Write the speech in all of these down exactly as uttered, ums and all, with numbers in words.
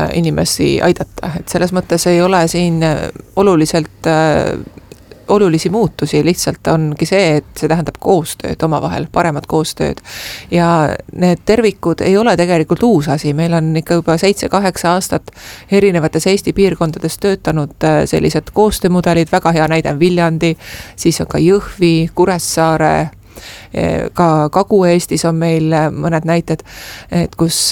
inimesi aidata, et selles mõttes ei ole siin oluliselt olulisi muutusi, lihtsalt ongi see, et see tähendab koostööd omavahel, paremat koostööd. Ja need tervikud ei ole tegelikult uus asi, meil on ikka juba seitse-kaheksa aastat erinevates Eesti piirkondades töötanud sellised koostöömudelid, väga hea näide on Viljandi, siis on ka Jõhvi, Kuressaare, ka Kagu-Eestis on meil mõned näited, et kus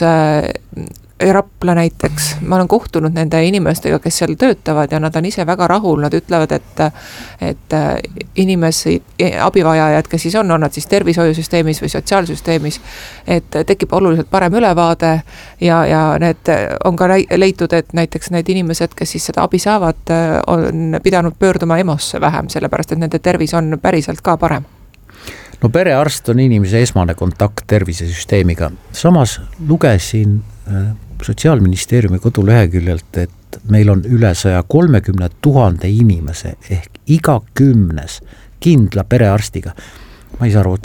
Rapla näiteks, ma olen kohtunud nende inimestega, kes seal töötavad ja nad on ise väga rahul, nad ütlevad, et, et inimesi, abivajajad, kes siis on, on nad siis tervishoiusüsteemis või sotsiaalsüsteemis, et tekib oluliselt parem ülevaade ja, ja need on ka leitud, et näiteks need inimesed, kes siis seda abi saavad, on pidanud pöörduma EMO-sse vähem, sellepärast et nende tervis on päriselt ka parem. No perearst on inimese esmane kontakt tervisesüsteemiga. Samas lugesin Sotsiaalministeeriumi koduleheküljelt, et meil on üle saja kolmekümne tuhande inimese ehk iga kümnes kindla perearstiga. Ma ei saa aru,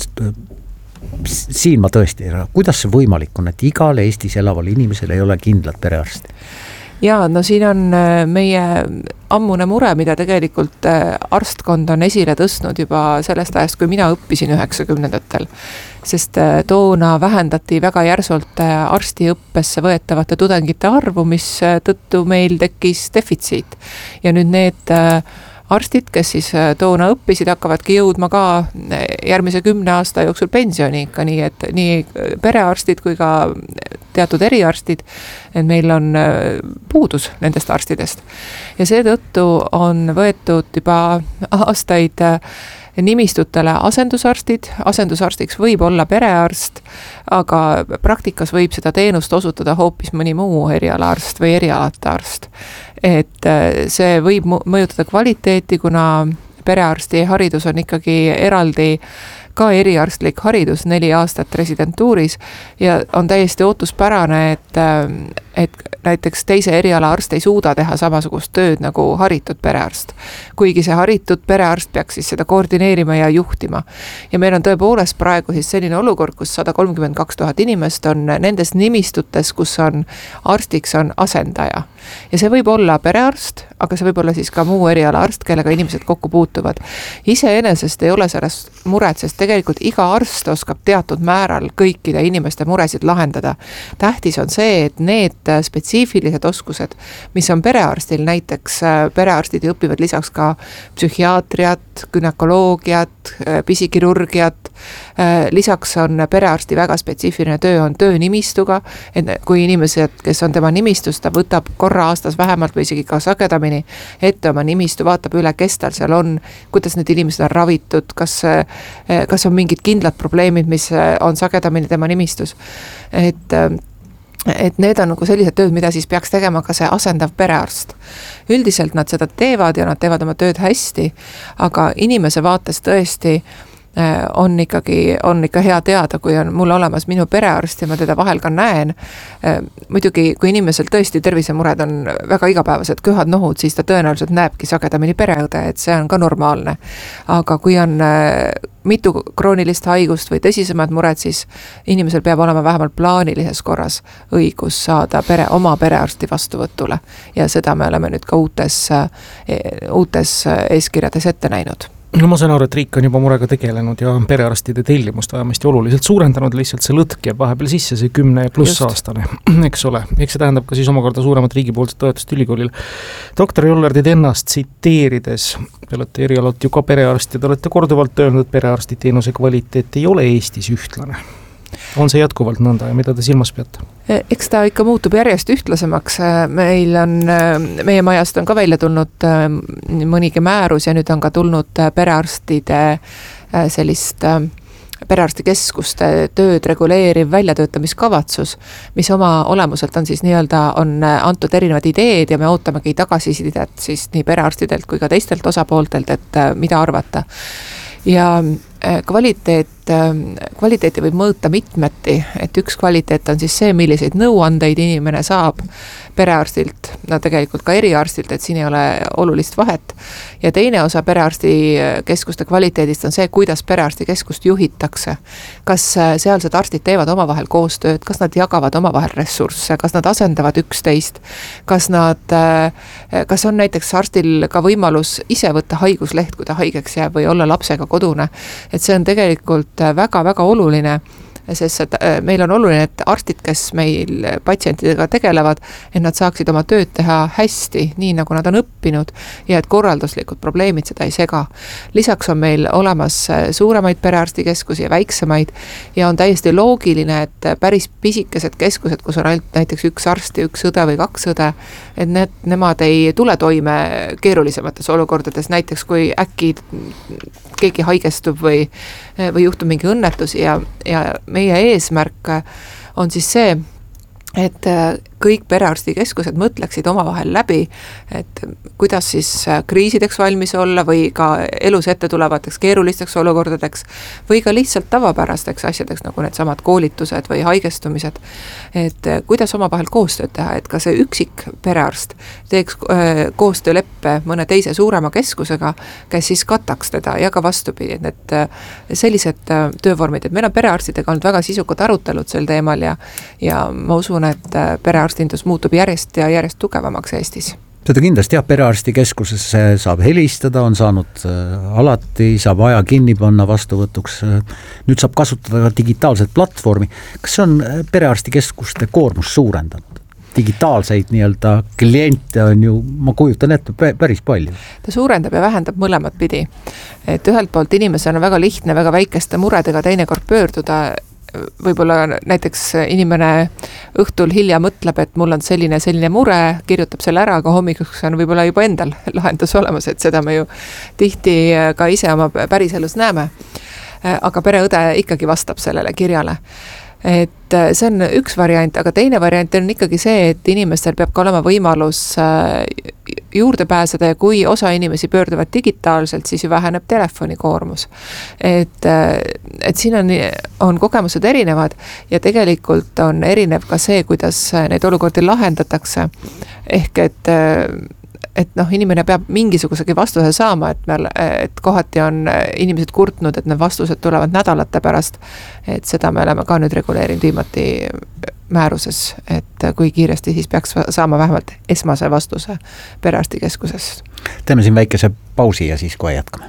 et siin ma tõesti ei saa. Kuidas see võimalik on, et igal Eestis elaval inimesel ei ole kindlat perearsti? Jaa, no siin on meie ammune mure, mida tegelikult arstkond on esile tõstnud juba sellest ajast, kui mina õppisin üheksakümnendatel. Sest toona vähendati väga järsult arstiõppesse võetavate tudengite arvu, mis tõttu meil tekkis defitsiit. Ja nüüd need arstid, kes siis toona õppisid, hakkavadki jõudma ka järgmise kümne aasta jooksul pensioni ikka, nii et nii perearstid kui ka teatud eriarstid, et meil on puudus nendest arstidest. Ja seetõttu on võetud juba aastaid nimistutele asendusarstid, asendusarstiks võib olla perearst, aga praktikas võib seda teenust osutada hoopis mõni muu erialaarst või erialate arst. Et see võib mõjutada kvaliteeti, kuna perearsti haridus on ikkagi eraldi ka eriarstlik haridus neli aastat residentuuris ja on täiesti ootuspärane, et, et näiteks teise eriala arst ei suuda teha samasugust tööd nagu haritud perearst. Kuigi see haritud perearst peaks siis seda koordineerima ja juhtima. Ja meil on tõepoolest praegu siis selline olukord, kus sada kolmkümmend kaks tuhat inimest on nendes nimistutes, kus on arstiks on asendaja. Ja see võib olla perearst, aga see võib olla siis ka muu eriala arst, kellega inimesed kokku puutuvad. Iseenesest ei ole sellest muret, sest tegelikult iga arst oskab teatud määral kõikide inimeste muresid lahendada. Tähtis on see, et need spetsiifilised oskused, mis on perearstil, näiteks perearstid õpivad lisaks ka psühhiaatriat, günekoloogiat, pisikirurgiat, lisaks on perearsti väga spetsiifiline töö on töönimistuga, et kui inimesed, kes on tema nimistus, ta võtab korra aastas vähemalt või isegi ka sagedamini ette oma nimistu, vaatab üle, kes tal seal on, kuidas need inimesed on ravitud, kas, kas on mingid kindlad probleemid, mis on sagedamini tema nimistus. Et, et need on nagu sellised tööd, mida siis peaks tegema ka see asendav perearst. Üldiselt nad seda teevad ja nad teevad oma tööd hästi, aga inimese vaates tõesti on ikkagi, on ikka hea teada, kui on mul olemas minu perearst ja ma teda vahel ka näen. Muidugi, kui inimesel tõesti tervisemured on väga igapäevased köhad, nohud, siis ta tõenäoliselt näebki sagedamini pereõde, et see on ka normaalne. Aga kui on mitu kroonilist haigust või tõsisemad mured, siis inimesel peab olema vähemalt plaanilises korras õigus saada pere, oma perearsti vastuvõtule. Ja seda me oleme nüüd ka uutes, uutes eeskirjades ette näinud. No ma saan aru, et riik on juba murega tegelenud ja perearstide tellimust vähemasti oluliselt suurendanud, lihtsalt see lõtk jääb vahepeal sisse, see kümne pluss Just. aastane, eks ole. Eks see tähendab ka siis omakorda suuremat riigipoolset toetust ülikoolil. Doktor Jollardit ennast tsiteerides, te olete erialalt ju ka perearstid, olete korduvalt öelnud, et perearsti teenuse kvaliteet ei ole Eestis ühtlane. On see jätkuvalt nõnda ja mida te silmas peate? Eks ta ikka muutub järjest ühtlasemaks. Meil on, meie majast on ka välja tulnud mõnigi määrus ja nüüd on ka tulnud perearstide sellist perearstikeskuste tööd reguleeriv väljatöötamiskavatsus, mis oma olemuselt on siis nii-öelda on antud erinevad ideed ja me ootamegi tagasisidet siis nii perearstidelt kui ka teistelt osapooltelt, et mida arvata. Ja kvaliteet et kvaliteeti võib mõõta mitmeti, et üks kvaliteet on siis see, milliseid nõuandeid inimene saab perearstilt, no tegelikult ka eriarstilt, et siin ei ole olulist vahet. Ja teine osa perearstikeskuste kvaliteedist on see, kuidas perearstikeskust juhitakse. Kas sealsed arstid teevad omavahel koostööd, kas nad jagavad omavahel ressursse, kas nad asendavad üksteist, kas nad, kas on näiteks arstil ka võimalus ise võtta haigusleht, kui ta haigeks jääb või olla lapsega kodune. Et see on tegelikult väga-väga oluline, sest meil on oluline, et arstid, kes meil patsientidega tegelevad, et nad saaksid oma tööd teha hästi, nii nagu nad on õppinud ja et korralduslikud probleemid seda ei sega. Lisaks on meil olemas suuremaid perearstikeskusi ja väiksemaid ja on täiesti loogiline, et päris pisikesed keskused, kus on ainult näiteks üks arsti, üks õde või kaks õde, et need, nemad ei tule toime keerulisemates olukordades, näiteks kui äkki keegi haigestub või, või juhtub mingi õnnetus ja, ja meie eesmärk on siis see, et kõik perearstikeskused mõtleksid omavahel läbi, et kuidas siis kriisideks valmis olla või ka elus ette tulevateks keerulisteks olukordadeks või ka lihtsalt tavapärasteks asjadeks, nagu need samad koolitused või haigestumised. Et kuidas omavahel koostööd teha, et ka see üksik perearst teeks koostööleppe mõne teise suurema keskusega, kes siis kataks teda ja ka vastupidi, et need sellised töövormid, et meil on perearstidega olnud väga sisukad arutelud sel teemal ja, ja ma usun, et perearstindus muutub järjest ja järjest tugevamaks Eestis. Seda kindlasti jah, perearstikeskusesse saab helistada, on saanud alati, saab aja kinni panna vastuvõtuks. Nüüd saab kasutada ka digitaalset platvormi. Kas on perearstikeskuste koormus suurendanud? Digitaalseid nii-öelda kliente on ju, ma kujutan ette, päris palju. Ta suurendab ja vähendab mõlemat pidi. Et ühelt poolt inimesel on väga lihtne, väga väikeste muredega teinekord pöörduda. Võib-olla näiteks inimene õhtul hilja mõtleb, et mul on selline, selline mure, kirjutab selle ära, aga hommikuks on võib-olla juba endal lahendus olemas, et seda me ju tihti ka ise oma päriselus näeme. Aga pereõde ikkagi vastab sellele kirjale. Et see on üks variant, aga teine variant on ikkagi see, et inimestel peab ka olema võimalus juurde pääseda ja kui osa inimesi pöörduvad digitaalselt, siis ju väheneb telefonikoormus. Et, et siin on, on kogemused erinevad ja tegelikult on erinev ka see, kuidas neid olukordi lahendatakse. Ehk et et noh, inimene peab mingisugusegi vastuse saama, et, meil, et kohati on inimesed kurtnud, et need vastused tulevad nädalate pärast, et seda me oleme ka nüüd reguleerinud viimati määruses, et kui kiiresti siis peaks saama vähemalt esmase vastuse perearstikeskuses. Teeme siin väikese pausi ja siis kohe jätkame.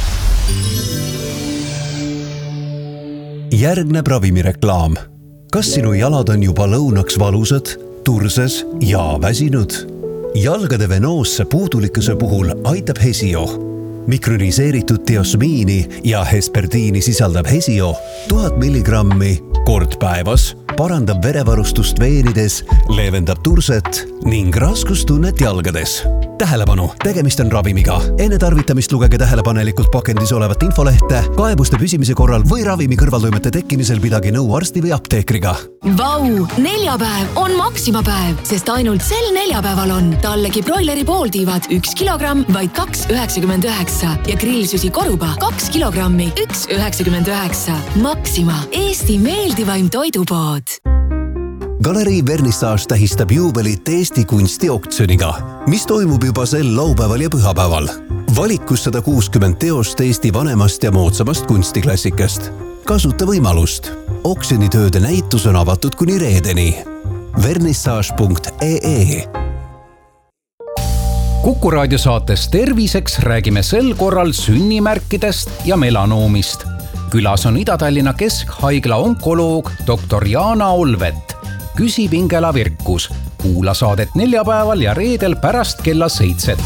Järgneb ravimireklaam. Kas sinu jalad on juba lõunaks valusad, turses ja väsinud? Jalgade venoosse puudulikkuse puhul aitab Hesio. Mikroniseeritud diosmiini ja hesperdiini sisaldab Hesio tuhat milligrammi kord päevas, parandab verevarustust veenides, leevendab turset ning raskustunnet jalgades. Tähelepanu, tegemist on ravimiga. Enne tarvitamist lugege tähelepanelikult pakendis olevat infolehte, kaebuste püsimise korral või ravimi kõrvaltoimete tekkimisel pidage nõu arsti või apteekriga. Vau, neljapäev on Maxima päev, sest ainult sel neljapäeval on tallegi broileri pooltiivad üks kilogramm, vaid kaks üheksakümmend üheksa ja grillsusi koruba kaks kilogrammi, üks üheksakümmend üheksa. Maxima, Eesti meeldivaim toidupood. Galerii Vernissage tähistab juubelit Eesti kunstioktsiooniga, mis toimub juba sel laupäeval ja pühapäeval. Valikus sada kuuskümmend teost Eesti vanemast ja moodsamast kunstiklassikast. Kasuta võimalust. Oksjonitööde näitus on avatud kuni reedeni. vernissage punkt ee Kuku raadiosaates Terviseks räägime sel korral sünnimärkidest ja melanoomist. Külas on Ida-Tallinna Keskhaigla onkoloog doktor Jaana Olvet. Küsib Ingela Virkus. Kuula saadet neljapäeval ja reedel pärast kella seitset.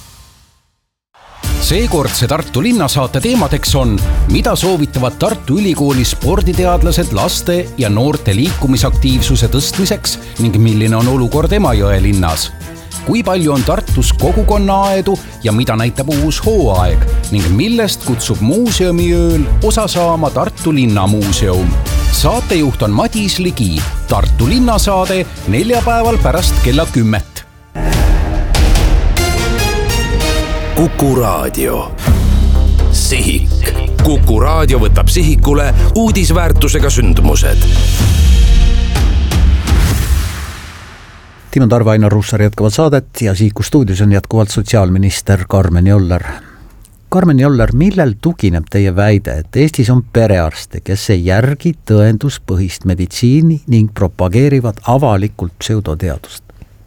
Seekordse Tartu linnasaate teemadeks on, mida soovitavad Tartu Ülikooli sporditeadlased laste ja noorte liikumisaktiivsuse tõstmiseks ning milline on olukord Emajõe linnas. Kui palju on Tartus kogukonnaaedu ja mida näitab uus hooaeg ning millest kutsub muuseumiööl osa saama Tartu linnamuuseum. Saatejuht on Madis Ligi. Tartu linnasaade neljapäeval pärast kella kümmet. Kuku raadio. Sihik. Kuku raadio võtab sihikule uudisväärtusega sündmused. Timo Tarve, Ainar Ruussaar jätkavad saadet ja Sihiku stuudios on jätkuvalt sotsiaalminister Karmen Joller. Karmen Joller, millel tugineb teie väide, et Eestis on perearste, kes ei järgi tõenduspõhist meditsiini ning propageerivad avalikult pseudoteadust?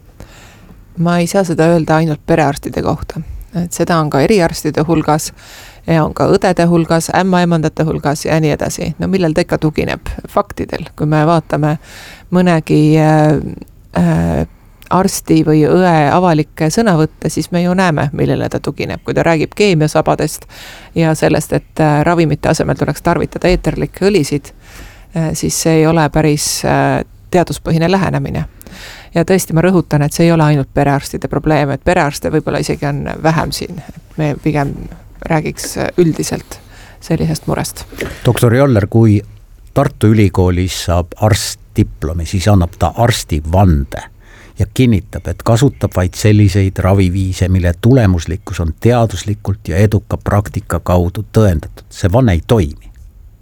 Ma ei saa seda öelda ainult perearstide kohta. Et seda on ka eriarstide hulgas ja on ka õdede hulgas, ämmaemandate hulgas ja nii edasi. No millel ta ikka tugineb? Faktidel. Kui me vaatame mõnegi äh, äh, arsti või õe avalikke sõnavõtte, siis me ju näeme, millele ta tugineb. Kui ta räägib keemiasabadest ja sellest, et ravimite asemel tuleks tarvitada eeterlikke õlisid, siis see ei ole päris teaduspõhine lähenemine. Ja tõesti ma rõhutan, et see ei ole ainult perearstide probleem, et perearste võib-olla isegi on vähem siin. Me pigem räägiks üldiselt sellisest murest. Doktor Joller, kui Tartu Ülikoolis saab arstdiplomi, siis annab ta arsti vande ja kinnitab, et kasutab vaid selliseid raviviise, mille tulemuslikkus on teaduslikult ja eduka praktika kaudu tõendatud. See vanne ei toimi.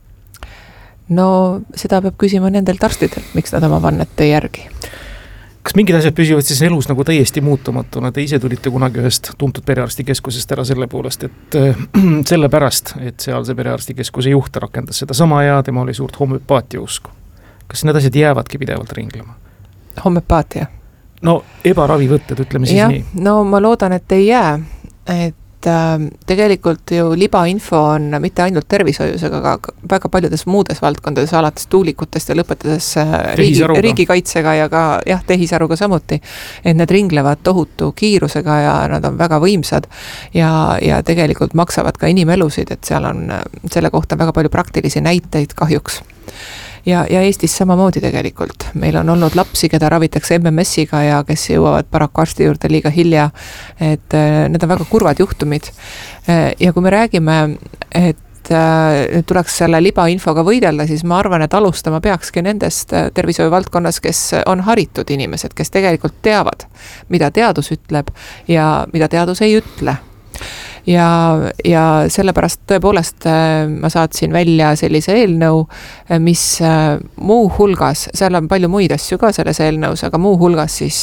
No seda peab küsima nendelt arstidelt, miks nad oma vannet ei järgi. Kas mingid asjad püsivad siis elus nagu täiesti muutumatuna? Te ise tulite kunagi ühest tuntud perearstikeskusest ära selle poolest, et selle pärast, et seal see perearstikeskuse juht rakendas seda sama ja tema oli suurt homöopaatia usku. Kas need asjad jäävadki pidevalt ringlema? Homöopaatia? No ebaravivõtted, ütleme siis ja, nii. No ma loodan, et ei jää, et äh, tegelikult ju libainfo on mitte ainult tervishoius, aga ka väga paljudes muudes valdkondades, alates tuulikutest ja lõpetades äh, riigi, riigikaitsega ja ka jah, tehisaruga samuti, et need ringlevad tohutu kiirusega ja nad on väga võimsad ja, ja tegelikult maksavad ka inimelusid, et seal on selle kohta väga palju praktilisi näiteid kahjuks. Ja, ja Eestis samamoodi tegelikult. Meil on olnud lapsi, keda ravitakse M M S-iga ja kes jõuavad paraku arsti juurde liiga hilja. Et need on väga kurvad juhtumid. Ja kui me räägime, et tuleks selle libainfoga võidelda, siis ma arvan, et alustama peakski nendest tervishoiu valdkonnas, kes on haritud inimesed, kes tegelikult teavad, mida teadus ütleb ja mida teadus ei ütle. Ja, ja sellepärast tõepoolest ma saatsin välja sellise eelnõu, mis muu hulgas, seal on palju muid asju ka selles eelnõus, aga muu hulgas siis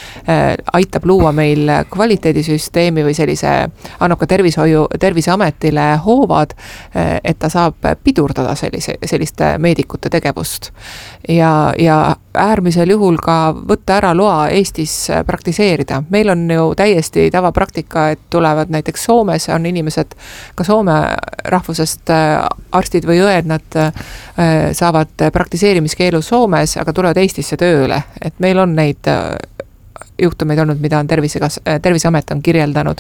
aitab luua meil kvaliteedisüsteemi või sellise, annab ka tervishoiu, terviseametile hoovad, et ta saab pidurdada sellise, selliste meedikute tegevust. Ja, ja äärmisel juhul ka võtta ära loa Eestis praktiseerida. Meil on ju täiesti tavapraktika, et tulevad näiteks Soomes, on inimesed ka Soome rahvusest arstid või õed, nad saavad praktiseerimiskeelu Soomes, aga tulevad Eestisse tööle. Et meil on neid juhtumeid olnud, mida on tervisekas, terviseamet on kirjeldanud.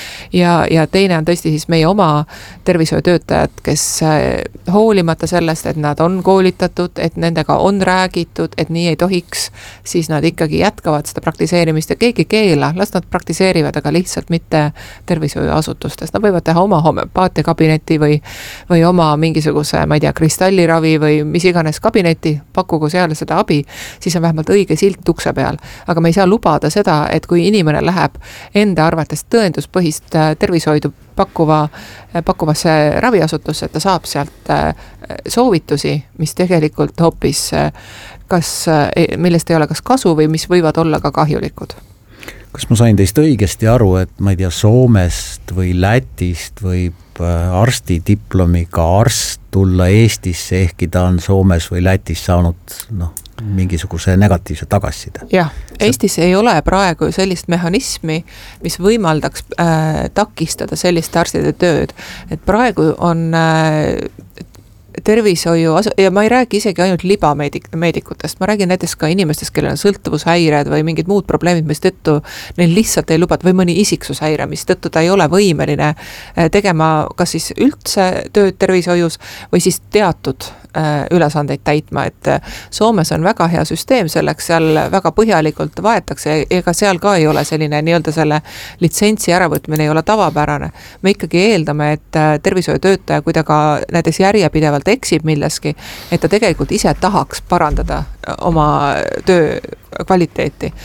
Ja, ja teine on tõesti siis meie oma tervishoiutöötajad, kes hoolimata sellest, et nad on koolitatud, et nendega on räägitud, et nii ei tohiks, siis nad ikkagi jätkavad seda praktiseerimist ja keegi keela, las nad praktiseerivad, aga lihtsalt mitte tervishoiuasutustes. Nad võivad teha oma homöopaatia kabineti või, või oma mingisuguse, ma ei tea, kristalliravi või mis iganes kabineti, pakkugu seal seda abi, siis on vähemalt õige silt ukse peal. Aga me ei saa lubada seda, et kui inimene läheb enda arvates tõenduspõhist tervishoidu pakkuva, pakkuvasse raviasutusse, et ta saab sealt soovitusi, mis tegelikult hoopis kas, millest ei ole kas kasu või mis võivad olla ka kahjulikud. Kas ma sain teist õigesti aru, et ma ei tea, Soomest või Lätist võib arstidiplomiga arst tulla Eestisse, ehkki ta on Soomes või Lätis saanud noh, mingisuguse negatiivse tagasiside? Jah, Eestis ei ole praegu sellist mehhanismi, mis võimaldaks äh, takistada selliste arstide tööd. Et praegu on äh, tervishoiu, ja ma ei räägi isegi ainult libameedikutest, ma räägin näiteks ka inimestest, kellel on sõltuvushäired või mingid muud probleemid, mis tõttu neil lihtsalt ei lubat, või mõni isiksushäire, mis tõttu ta ei ole võimeline tegema kas siis üldse tööd tervishoius või siis teatud ülesandeid täitma, et Soomes on väga hea süsteem selleks, seal väga põhjalikult vaetakse, ega seal ka ei ole selline nii-öelda selle litsentsi äravõtmine ei ole tavapärane. Me ikkagi eeldame, et tervishoiutöötaja, kui ta ka näiteks järjepidevalt eksib milleski, et ta tegelikult ise tahaks parandada oma töö kvaliteeti.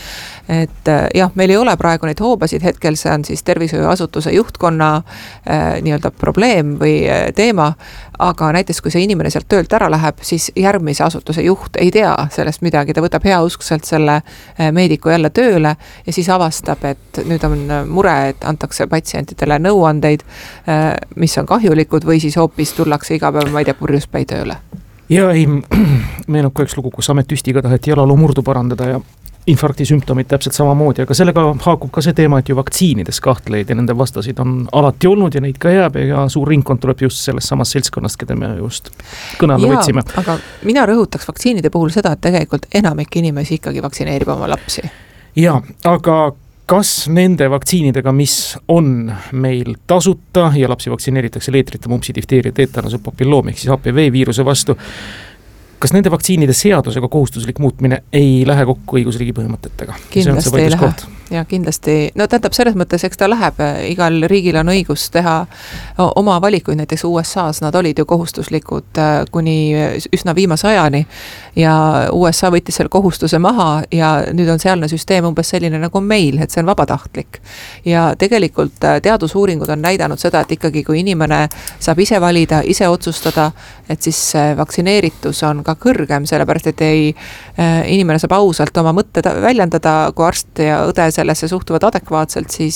et jah, meil ei ole praegu neid hoobasid, hetkel see on siis tervishoiuasutuse juhtkonna äh, nii-öelda probleem või teema, aga näiteks kui see inimene sealt töölt ära läheb, siis järgmise asutuse juht ei tea sellest midagi, ta võtab heauskselt selle meediku jälle tööle ja siis avastab, et nüüd on mure, et antakse patsientidele nõuandeid, mis on kahjulikud või siis hoopis tullakse iga päev, ma ei tea, purjuspäi tööle. Ja ei, meenub ka üks lugu, kus ametüstiga taheti jalaloo murdu parandada ja infarkti sümptomid täpselt samamoodi, aga sellega haakub ka see teema, et ju vaktsiinides kahtleid ja nende vastasid on alati olnud ja neid ka jääb ja suur ringkond tuleb just sellest samast seltskonnast, keda me just kõne alla võtsime. Aga mina rõhutaks vaktsiinide puhul seda, et tegelikult enamik inimesi ikkagi vaktsineerib oma lapsi. Ja, aga kas nende vaktsiinidega, mis on meil tasuta ja lapsi vaktsineeritakse leetrite, mumpsi, difteeria, teetanuse, papilloomi ehk siis H P V viiruse vastu, kas nende vaktsiinide seadusega kohustuslik muutmine ei lähe kokku õigusriigi põhimõtetega? Kindlasti ei lähe. Ja kindlasti, no tähendab selles mõttes, eks ta läheb, igal riigil on õigus teha oma valikuid, näiteks U S A-s nad olid ju kohustuslikud kuni üsna viimase ajani ja U S A võttis selle kohustuse maha ja nüüd on sealne süsteem umbes selline nagu meil, et see on vabatahtlik. Ja tegelikult teadusuuringud on näidanud seda, et ikkagi kui inimene saab ise valida, ise otsustada, et siis vaktsineeritus on ka kõrgem, sellepärast et ei, inimene saab ausalt oma mõtte väljendada, kui arst ja õde sellesse suhtuvad adekvaatselt, siis,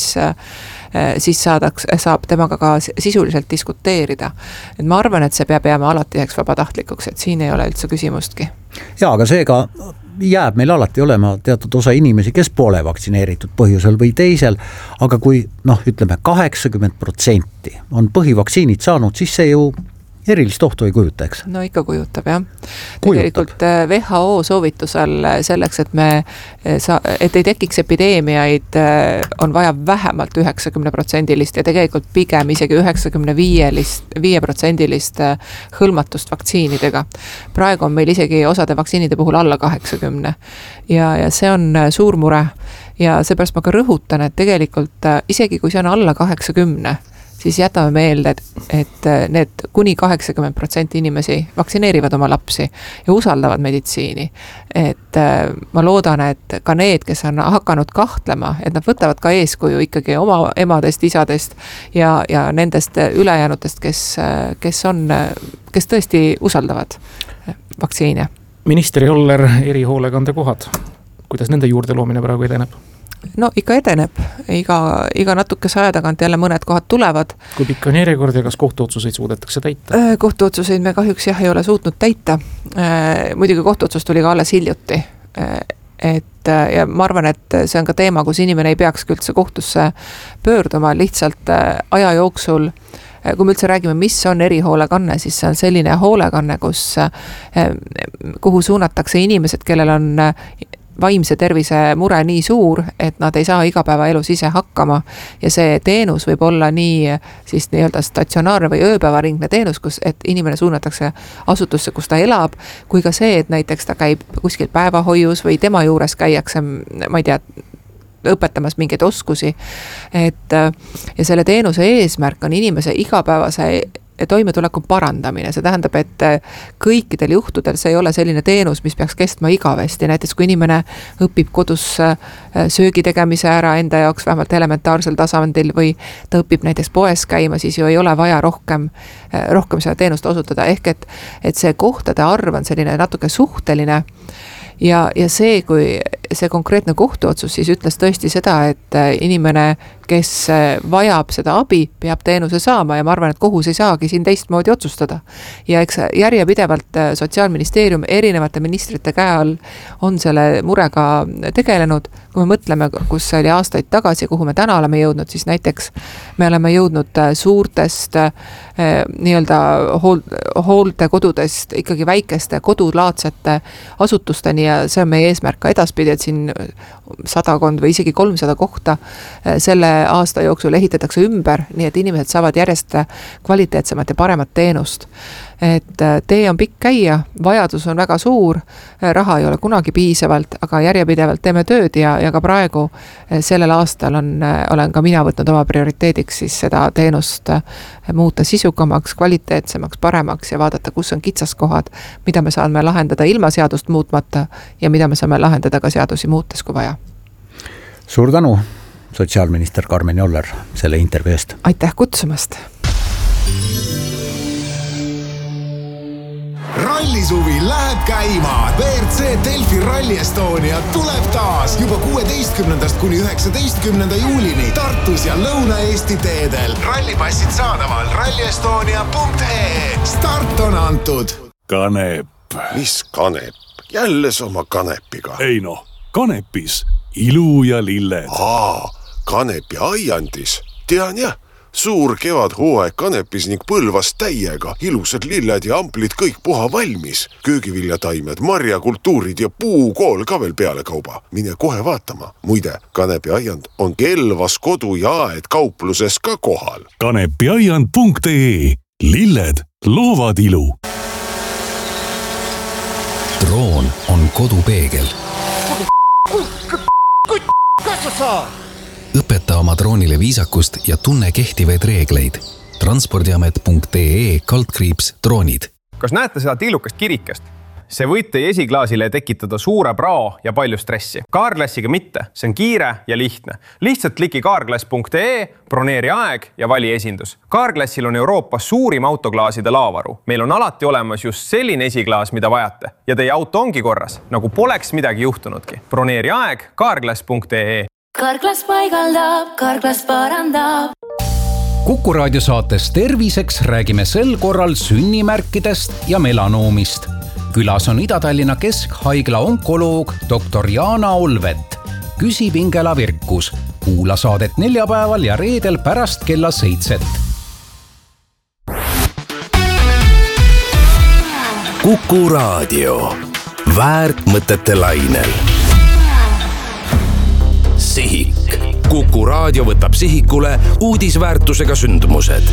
siis saadaks, saab temaga ka sisuliselt diskuteerida. Et ma arvan, et see peab jääma alati üheks vabatahtlikuks, et siin ei ole üldse küsimustki. Ja, aga seega jääb meil alati olema teatud osa inimesi, kes pole vaktsineeritud põhjusel või teisel, aga kui noh, ütleme kaheksakümmend protsenti on põhivaktsiinid saanud, siis see ju erilist ohtu ei kujuta, eks? No ikka kujutab, jah. Tegelikult W H O soovitusel selleks, et me, et ei tekiks epideemiaid, on vaja vähemalt üheksakümmend protsendilist ja tegelikult pigem isegi üheksakümmend viis protsendilist hõlmatust vaktsiinidega. Praegu on meil isegi osade vaktsiinide puhul alla kaheksakümmend ja, ja see on suur mure ja seepärast ma ka rõhutan, et tegelikult isegi kui see on alla kaheksakümmend, siis jätame meelde, et, et need kuni kaheksakümmend protsenti inimesi vaktsineerivad oma lapsi ja usaldavad meditsiini. Et ma loodan, et ka need, kes on hakanud kahtlema, et nad võtavad ka eeskuju ikkagi oma emadest, isadest ja, ja nendest ülejäänutest, kes, kes on, kes tõesti usaldavad vaktsiine. Minister Joller, erihoolekande kohad. Kuidas nende juurde loomine praegu edeneb? No ikka edeneb, iga, iga natukese aja tagant jälle mõned kohad tulevad. Kui pikk on järjekord ja kas kohtuotsuseid suudetakse täita? Kohtuotsuseid me kahjuks jah ei ole suutnud täita. Muidugi kohtuotsus tuli ka alles hiljuti. Et, ja ma arvan, et see on ka teema, kus inimene ei peaks üldse kohtusse pöörduma, lihtsalt aja jooksul, kui me üldse räägime, mis on erihoolekanne, siis see on selline hoolekanne, kus, kuhu suunatakse inimesed, kellel on vaimse tervise mure nii suur, et nad ei saa igapäevaelus ise hakkama ja see teenus võib olla nii siis nii-öelda statsionaarne või ööpäevaringne teenus, kus et inimene suunatakse asutusse, kus ta elab, kui ka see, et näiteks ta käib kuskil päevahoius või tema juures käiakse, ma ei tea, õpetamas mingeid oskusi. Et, ja selle teenuse eesmärk on inimese igapäevase toimetuleku parandamine, see tähendab, et kõikidel juhtudel see ei ole selline teenus, mis peaks kestma igavesti, näiteks kui inimene õpib kodus söögi tegemise ära enda jaoks vähemalt elementaarsel tasandil või ta õpib näiteks poes käima, siis ju ei ole vaja rohkem, rohkem seda teenust osutada, ehk et, et see kohtade arv on selline natuke suhteline ja, ja see, kui see konkreetne kohtuotsus siis ütles tõesti seda, et inimene, kes vajab seda abi, peab teenuse saama ja ma arvan, et kohus ei saagi siin teistmoodi otsustada. Ja eks järjepidevalt Sotsiaalministeerium erinevate ministrite käe all on selle murega tegelenud. Kui me mõtleme, kus oli aastaid tagasi, kuhu me täna oleme jõudnud, siis näiteks me oleme jõudnud suurtest nii-öelda hooldekodudest ikkagi väikeste kodulaadsete asutusteni ja see on meie eesmärk ka edaspidi, et siin sadakond või isegi kolmsada kohta selle aasta jooksul ehitatakse ümber, nii et inimesed saavad järjest kvaliteetsemat ja paremat teenust. Et tee on pikk käia, vajadus on väga suur, raha ei ole kunagi piisavalt, aga järjepidevalt teeme tööd ja, ja ka praegu sellel aastal on, olen ka mina võtnud oma prioriteediks siis seda teenust muuta sisukamaks, kvaliteetsemaks, paremaks ja vaadata, kus on kitsaskohad, mida me saame lahendada ilma seadust muutmata ja mida me saame lahendada ka seadusi muutes, kui vaja. suur tänu, sotsiaalminister Karmen Joller, selle intervjuu eest. Aitäh kutsumast. Rallisuvi läheb käima. V R C Delfi Rally Estonia tuleb taas juba kuueteistkümnendast kuni üheksateistkümnenda juulini Tartus ja Lõuna-Eesti teedel. Rallipassid saadaval rallyestonia punkt ee. Start on antud. Kanep. Mis kanep? Jälle oma kanepiga. Ei no, kanepis ilu ja lilled. Aa, kanepi aiandis. Tean jah. Suur kevad hooaeg kanepis ning Põlvas täiega. Ilusad lilled ja amplid kõik puha valmis. Köögiviljataimed, marjakultuurid ja puukool ka veel peale kauba. Mine kohe vaatama. Muide, kanepi aiand on Kelvas kodu ja aed kaupluses ka kohal. kanepiaiand punkt ee. Lilled loovad ilu. Droon on kodupeegel. Kas sa saad? Õpeta oma droonile viisakust ja tunne kehtivaid reegleid. transpordiamet punkt ee kaldkriips droonid. Kas näete seda tillukast kirikest? See võib teie esiklaasile tekitada suure prao ja palju stressi. Kaarklassiga mitte, see on kiire ja lihtne. Lihtsalt kliki kaarklass punkt ee, broneeri aeg ja vali esindus. Kaarklassil on Euroopas suurim autoklaaside laavaru. Meil on alati olemas just selline esiklaas, mida vajate. Ja teie auto ongi korras, nagu poleks midagi juhtunudki. Broneeri aeg kaarklass punkt ee. Kaarklass paigaldab, Kaarklass parandab. Kuku raadiosaates Terviseks räägime sel korral sünnimärkidest ja melanoomist. Külas on Ida-Tallinna Keskhaigla onkoloog doktor Jaana Olvet. Küsib Ingela Virkus. Kuula saadet neljapäeval ja reedel pärast kella seitset. Kuku raadio. Väärtmõtete lainel. Sihik. Kuku raadio võtab sihikule uudisväärtusega sündmused.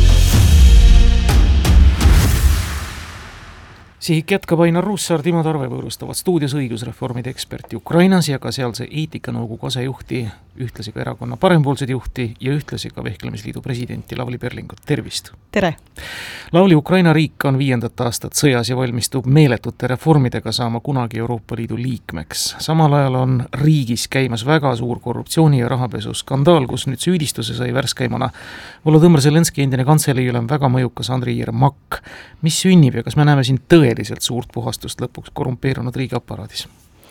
Sihik jätkab Ainar Ruussaar, Timo Tarve võõrustavad stuudios õigusreformide eksperti Ukrainas ja ka sealse eetikanõukogu asejuhti, ühtlasi ka erakonna parempoolsed juhti ja ühtlasi ka Vehklemisliidu presidenti Lavly Perlingut. Tervist! Tere! Lavly, Ukraina riik on viiendat aastat sõjas ja valmistub meeletute reformidega saama kunagi Euroopa Liidu liikmeks. Samal ajal on riigis käimas väga suur korruptsiooni ja rahapesu skandaal, kus nüüd süüdistuse sai värskäimana Volodõmõr Zelenski endine kantseli üle väga mõjukas Andrei Jermak. Mis sünnib ja kas me näeme siin tõeliselt suurt puhastust lõpuks korrumpeerunud riigiaparaadis?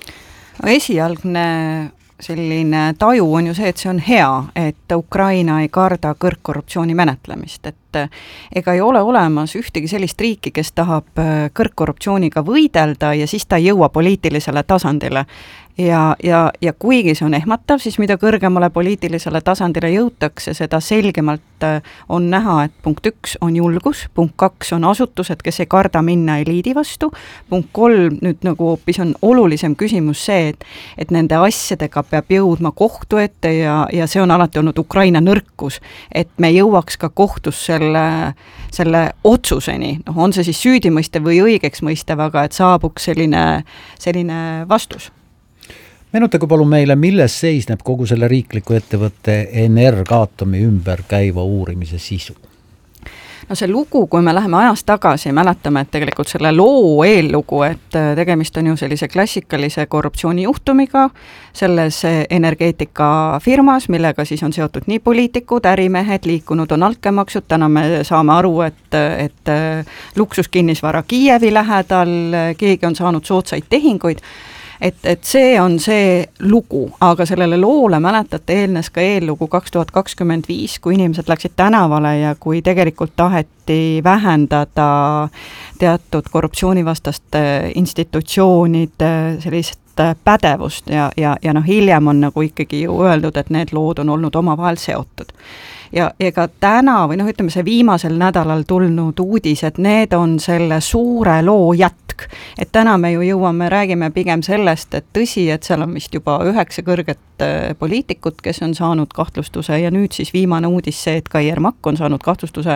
Esialgne selline taju on ju see, et see on hea, et Ukraina ei karda kõrgkorruptsiooni menetlemist, et ega ei ole olemas ühtegi sellist riiki, kes tahab kõrgkorruptsiooniga võidelda ja siis ta ei jõua poliitilisele tasandile. Ja, ja, ja kuigi see on ehmatav, siis mida kõrgemale poliitilisele tasandile jõutakse, seda selgemalt on näha, et punkt üks on julgus, punkt kaks on asutused, kes ei karda minna eliidi vastu, punkt kolm nüüd nagu hoopis on olulisem küsimus see, et, et nende asjadega peab jõudma kohtu ette ja, ja see on alati olnud Ukraina nõrkus, et me jõuaks ka kohtus selle, selle otsuseni, noh, on see siis süüdimõiste või õigeks mõistev, aga et saabuks selline, selline vastus. Meenutagu palun meile, milles seisneb kogu selle riikliku ettevõtte Energatomi ümber käiva uurimise sisu? No see lugu, kui me läheme ajas tagasi, mäletame, et tegelikult selle loo eellugu, et tegemist on ju sellise klassikalise korruptsioonijuhtumiga selles energeetikafirmas, millega siis on seotud nii poliitikud, ärimehed, liikunud on altkäemaksud, täna me saame aru, et, et luksuskinnisvara Kiievi lähedal, keegi on saanud sootsaid tehinguid. Et, et see on see lugu, aga sellele loole mäletate eelnes ka eellugu kaks tuhat kakskümmend viis, kui inimesed läksid tänavale ja kui tegelikult taheti vähendada teatud korruptsioonivastaste institutsioonide sellist pädevust ja, ja, ja noh, hiljem on nagu ikkagi ju öeldud, et need lood on olnud omavahel seotud. Ja ega täna või noh, ütleme see viimasel nädalal tulnud uudis, et need on selle suure loo jätk. Et täna me ju jõuame, räägime pigem sellest, et tõsi, et seal on vist juba üheksa kõrget poliitikut, kes on saanud kahtlustuse ja nüüd siis viimane uudis see, et ka Jermak on saanud kahtlustuse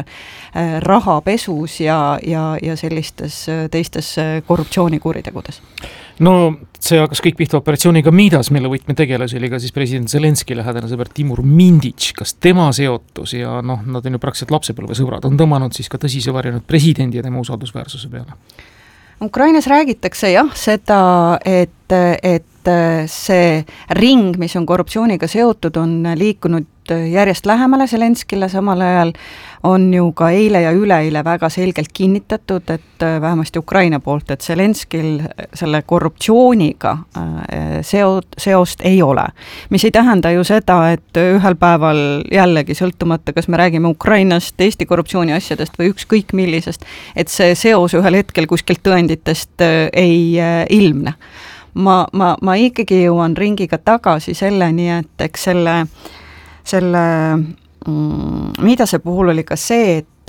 rahapesus ja, ja, ja sellistes teistes korruptsioonikuritegudes. No see hakkas kõik pihta operatsiooniga Midas, mille võtmetegelas oli ka siis president Zelenski lähedane sõber Timur Mindich, kas tema seotus ja noh, nad on ju praktiliselt lapsepõlvesõbrad, on tõmmanud siis ka tõsise varjanud presidendi ja tema usaldusväärsuse peale? Ukrainas räägitakse jah seda, et, et et see ring, mis on korruptsiooniga seotud, on liikunud järjest lähemale Zelenskile, samal ajal on ju ka eile ja üleeile väga selgelt kinnitatud, et vähemasti Ukraina poolt, et Zelenskil selle korruptsiooniga seo, seost ei ole. Mis ei tähenda ju seda, et ühel päeval jällegi sõltumata, kas me räägime Ukrainast, Eesti korruptsiooni asjadest või ükskõik millisest, et see seos ühel hetkel kuskilt tõenditest ei ilmne. Ma, ma, ma ikkagi jõuan ringiga tagasi selleni, et eks selle selle mm, mida see puhul oli ka see, et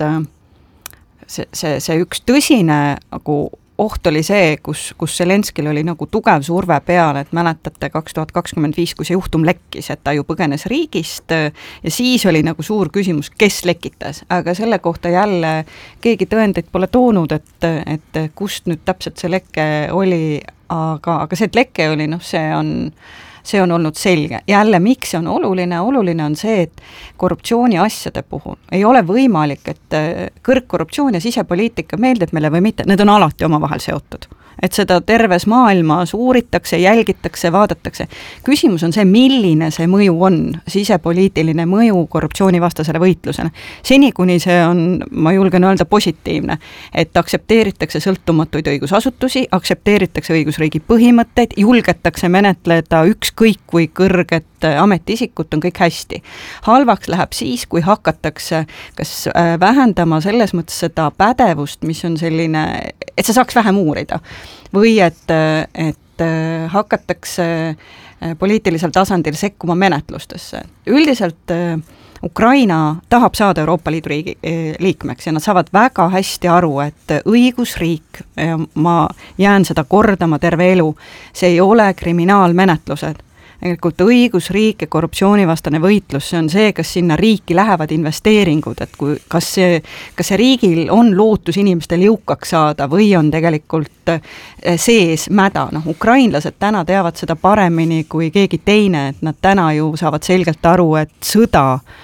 see, see, see üks tõsine nagu oht oli see, kus, kus Zelenskil oli nagu tugev surve peal, et mäletate kaks tuhat kakskümmend viis, kui see juhtum lekkis, et ta ju põgenes riigist ja siis oli nagu suur küsimus, kes lekitas, aga selle kohta jälle keegi tõendeid pole toonud, et, et kust nüüd täpselt see leke oli, aga, aga see, et leke oli, noh, see on see on olnud selge. Jälle, miks see on oluline? Oluline on see, et korruptsiooni asjade puhul ei ole võimalik, et kõrgkorruptsioon ja sisepoliitika meeldib meile või mitte, need on alati omavahel seotud. Et seda terves maailmas uuritakse, jälgitakse, vaadatakse. Küsimus on see, milline see mõju on, sisepoliitiline mõju korruptsioonivastasele võitlusele. Seni, kuni see on, ma julgen öelda, positiivne, et aksepteeritakse sõltumatuid õigusasutusi, aksepteeritakse õigusriigi põhimõtteid, julgetakse menetleda ükskõik kui kõrget ametiisikut, on kõik hästi. Halvaks läheb siis, kui hakatakse kas vähendama selles mõttes seda pädevust, mis on selline, et sa saaks vähem uurida. Või et, et hakatakse poliitilisel tasandil sekkuma menetlustesse. Üldiselt Ukraina tahab saada Euroopa Liidu riigi, liikmeks ja nad saavad väga hästi aru, et õigusriik, ma jään seda kordama terve elu, see ei ole kriminaalmenetlused. Tegelikult õigusriik ja korruptsioonivastane võitlus, see on see, kas sinna riiki lähevad investeeringud, et kui, kas, see, kas see riigil on lootus inimestel jõukaks saada või on tegelikult sees mäda. No, ukrainlased täna teavad seda paremini kui keegi teine, et nad täna ju saavad selgelt aru, et sõda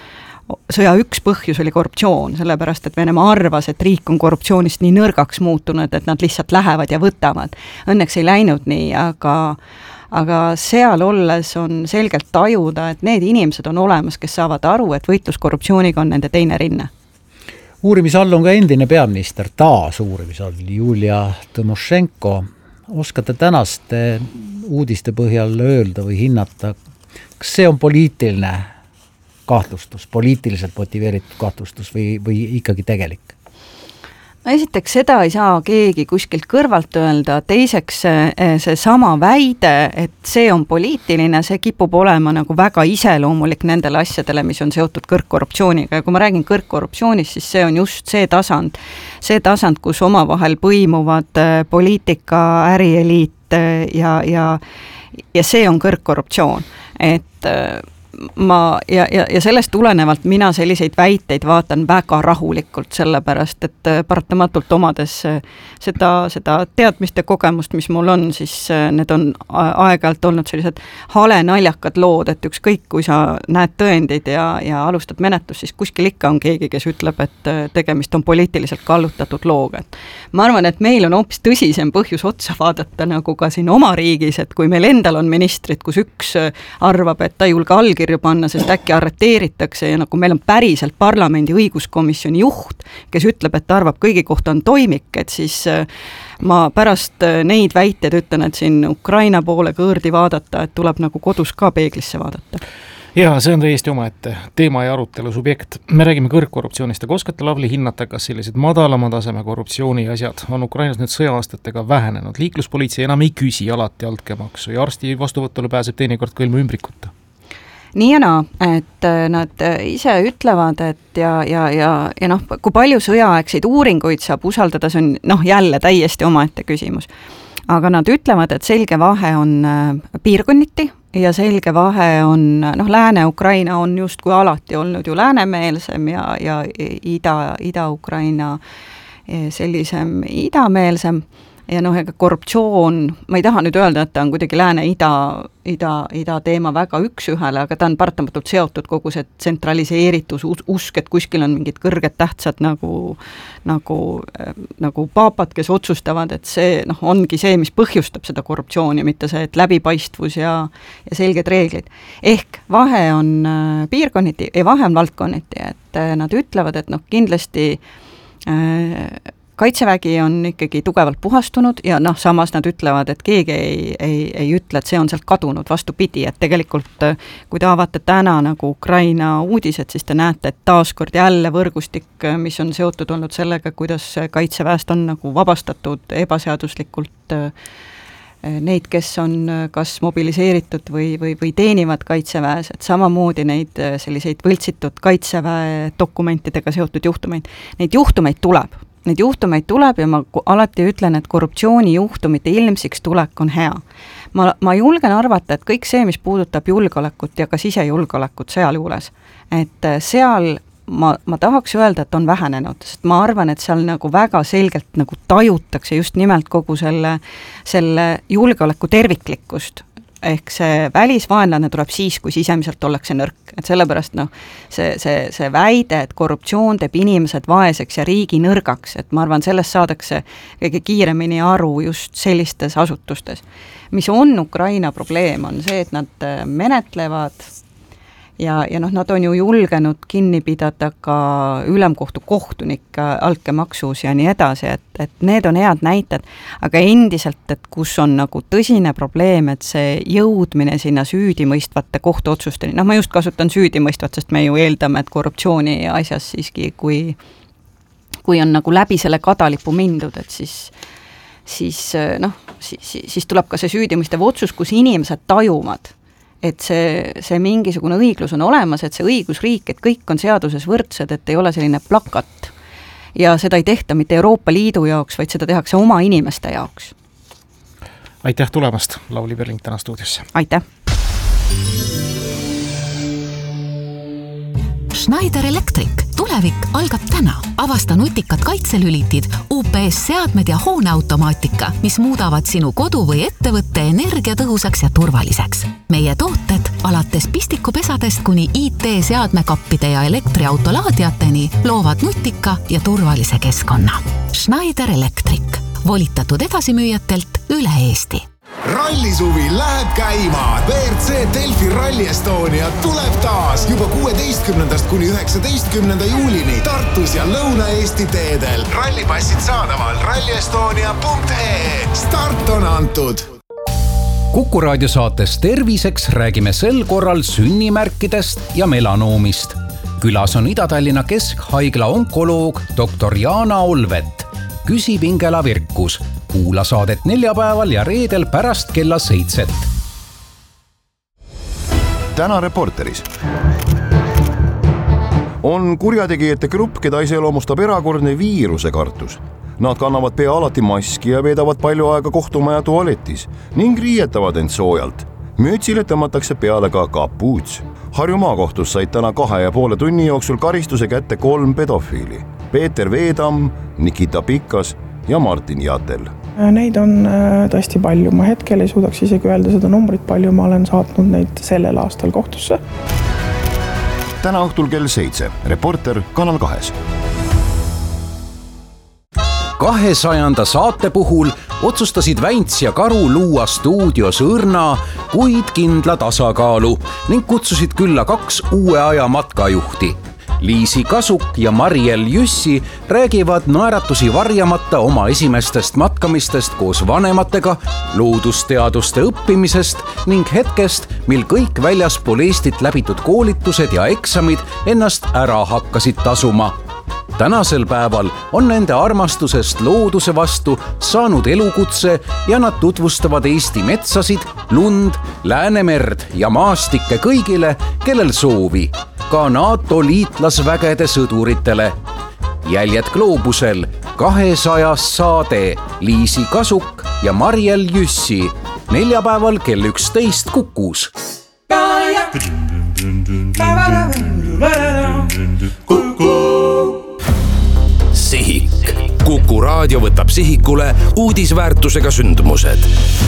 sõja üks põhjus oli korruptsioon, sellepärast, et Venemaa arvas, et riik on korruptsioonist nii nõrgaks muutunud, et nad lihtsalt lähevad ja võtavad. Õnneks ei läinud nii, aga aga seal olles on selgelt tajuda, et need inimesed on olemas, kes saavad aru, et võitlus korruptsiooniga on nende teine rinne. Uurimise all on ka endine peaminister, taas uurimise all, Julia Tõmošenko. Oskate tänaste uudiste põhjal öelda või hinnata, kas see on poliitiline kahtlustus, poliitiliselt motiveeritud kahtlustus või, või ikkagi tegelik? Esiteks seda ei saa keegi kuskilt kõrvalt öelda, teiseks see sama väide, et see on poliitiline, see kipub olema nagu väga iseloomulik nendele asjadele, mis on seotud kõrgkorruptsiooniga ja kui ma räägin kõrgkorruptsioonist, siis see on just see tasand, see tasand, kus omavahel põimuvad poliitika, ärieliit ja, ja, ja see on kõrgkorruptsioon, et ma ja, ja, ja sellest tulenevalt mina selliseid väiteid vaatan väga rahulikult, sellepärast, et paratamatult omades seda, seda teadmist ja kogemust, mis mul on, siis need on aeg-ajalt olnud sellised hale naljakad lood, et ükskõik, kui sa näed tõendid ja, ja alustad menetlust, siis kuskil ikka on keegi, kes ütleb, et tegemist on poliitiliselt kallutatud looga. Ma arvan, et meil on hoopis tõsisem põhjus otsa vaadata nagu ka siin oma riigis, et kui meil endal on ministrid, kus üks arvab, et ta julge allkirju panna, sest äkki arreteeritakse ja nagu meil on päriselt parlamendi õiguskomisjoni juht, kes ütleb, et ta arvab kõigi kohta on toimik, et siis ma pärast neid väiteid ütlen, et siin Ukraina poole kõõrdi vaadata, et tuleb nagu kodus ka peeglisse vaadata. Jaa, see on täiesti omaette teema ja arutelu subjekt. Me räägime kõrgkorruptsioonist, aga oskate, Lavly, hinnata, kas sellised madalama taseme korruptsiooni asjad on Ukrainas nüüd sõja-aastatega vähenenud. Liikluspolitsei enam ei küsi alati altkäemaksu ja arsti vastuvõtule pääseb teinekord ka ilma ümbrikuta. Nii ja naa, et nad ise ütlevad, et ja, ja, ja, ja noh, kui palju sõjaaegseid uuringuid saab usaldada, see on noh, jälle täiesti omaette küsimus. Aga nad ütlevad, et selge vahe on piirkonniti ja selge vahe on, noh, Lääne-Ukraina on just kui alati olnud ju läänemeelsem ja, ja Ida, Ida-Ukraina sellisem idameelsem, ja noh, ega korruptsioon, ma ei taha nüüd öelda, et ta on kuidagi lääne-ida ida, ida teema väga üks-ühele, aga ta on paratamatult seotud kogu see tsentraliseeritus, usk, et kuskil on mingid kõrged tähtsad nagu, nagu, nagu paapad, kes otsustavad, et see noh, ongi see, mis põhjustab seda korruptsiooni, mitte see, et läbipaistvus ja, ja selged reeglid. Ehk vahe on piirkonniti ja vahe on valdkonniti, et nad ütlevad, et noh, kindlasti äh, Kaitsevägi on ikkagi tugevalt puhastunud ja noh, samas nad ütlevad, et keegi ei, ei, ei ütle, et see on sealt kadunud, vastupidi, et tegelikult kui te avate täna nagu Ukraina uudised, siis te näete, et taaskord jälle võrgustik, mis on seotud olnud sellega, kuidas Kaitseväest on nagu vabastatud ebaseaduslikult neid, kes on kas mobiliseeritud või, või, või teenivad Kaitseväes, et samamoodi neid selliseid võltsitud Kaitseväe dokumentidega seotud juhtumeid, neid juhtumeid tuleb. Neid juhtumeid tuleb ja ma alati ütlen, et korruptsioonijuhtumite ilmsiks tulek on hea. Ma, ma julgen arvata, et kõik see, mis puudutab julgeolekut ja ka sisejulgeolekut sealjuures, et seal ma, ma tahaks öelda, et on vähenenud, sest ma arvan, et seal nagu väga selgelt nagu tajutakse just nimelt kogu selle, selle julgeoleku terviklikkust. Ehk see välisvaenlane tuleb siis, kui sisemiselt ollakse nõrk. Et sellepärast noh, see, see, see väide, et korruptsioon teeb inimesed vaeseks ja riigi nõrgaks, et ma arvan, sellest saadakse kõige kiiremini aru just sellistes asutustes. Mis on Ukraina probleem, on see, et nad menetlevad ja, ja noh, nad on ju julgenud kinni pidada ka ülemkohtu kohtunik altkäemaksus ja nii edasi, et, et need on head näited, aga endiselt, et kus on nagu tõsine probleem, et see jõudmine sinna süüdimõistvate kohtuotsusteni, noh ma just kasutan süüdimõistvat, sest me ju eeldame, et korruptsiooni asjas siiski, kui, kui on nagu läbi selle kadalipu mindud, et siis siis noh, siis, siis tuleb ka see süüdimõistev otsus, kus inimesed tajuvad, et see, see mingisugune õiglus on olemas, et see õigusriik, et kõik on seaduses võrdsed, et ei ole selline plakat. Ja seda ei tehta mitte Euroopa Liidu jaoks, vaid seda tehakse oma inimeste jaoks. Aitäh tulemast, Lauli Perling täna stuudiosse. Aitäh! Schneider Electric. Tulevik algab täna. Avasta nutikad kaitselülitid, U P S-seadmed ja hooneautomaatika, mis muudavad sinu kodu või ettevõtte energiatõhusaks ja turvaliseks. Meie tooted alates pistikupesadest kuni I T-seadmekappide ja elektriautolaadiateni loovad nutika ja turvalise keskkonna. Schneider Electric. Volitatud edasimüüjatelt üle Eesti. Rallisuvi läheb käima. V R C Delfi Rally Estonia tuleb taas juba kuueteistkümnendast kuni üheksateistkümnenda juulini Tartus ja Lõuna-Eesti teedel. Rallipassid saadaval ralli estonia punkt E E. Start on antud. Kuku raadiosaates Terviseks räägime sel korral sünnimärkidest ja melanoomist. Külas on Ida-Tallinna Keskhaigla onkoloog doktor Jaana Olvet. Küsib Ingela Virkus. Kuula saadet neljapäeval ja reedel pärast kella seitset. Täna Reporteris. On kurjategijate grupp, keda iseloomustab erakordne viiruse kartus. Nad kannavad pea alati maski ja veedavad palju aega kohtumaja tualetis ning riietavad end soojalt. Mütsile tõmmatakse peale ka kapuuts. Harju maakohtus said täna kahe ja poole tunni jooksul karistuse kätte kolm pedofiili. Peeter Veedam, Nikita Pikas ja Martin Jatel. Neid on tõesti palju, ma hetkel ei suudaks isegi öelda seda numbrit, palju ma olen saatnud neid sellel aastal kohtusse. Täna õhtul kell seitse, Reporter Kanal kahes. Kahesajanda saate puhul otsustasid Väints ja Karu luua stuudios õrna, kuid kindla tasakaalu ning kutsusid külla kaks uue aja matkajuhti. Liisi Kasuk ja Mariel Jüssi räägivad naeratusi varjamata oma esimestest matkamistest koos vanematega, loodusteaduste õppimisest ning hetkest, mil kõik väljaspool Eestit läbitud koolitused ja eksamid ennast ära hakkasid tasuma. Tänasel päeval on nende armastusest looduse vastu saanud elukutse ja nad tutvustavad Eesti metsasid, lund, Läänemerd ja maastikke kõigile, kellel soovi, ka NATO liitlasvägede sõduritele. Jäljed gloobusel, kahesajas saade Liisi Kasuk ja Mariel Jüssi, neljapäeval kell üksteist Kukus. Sihik. Kuku raadio. Raadio võtab sihikule uudisväärtusega sündmused.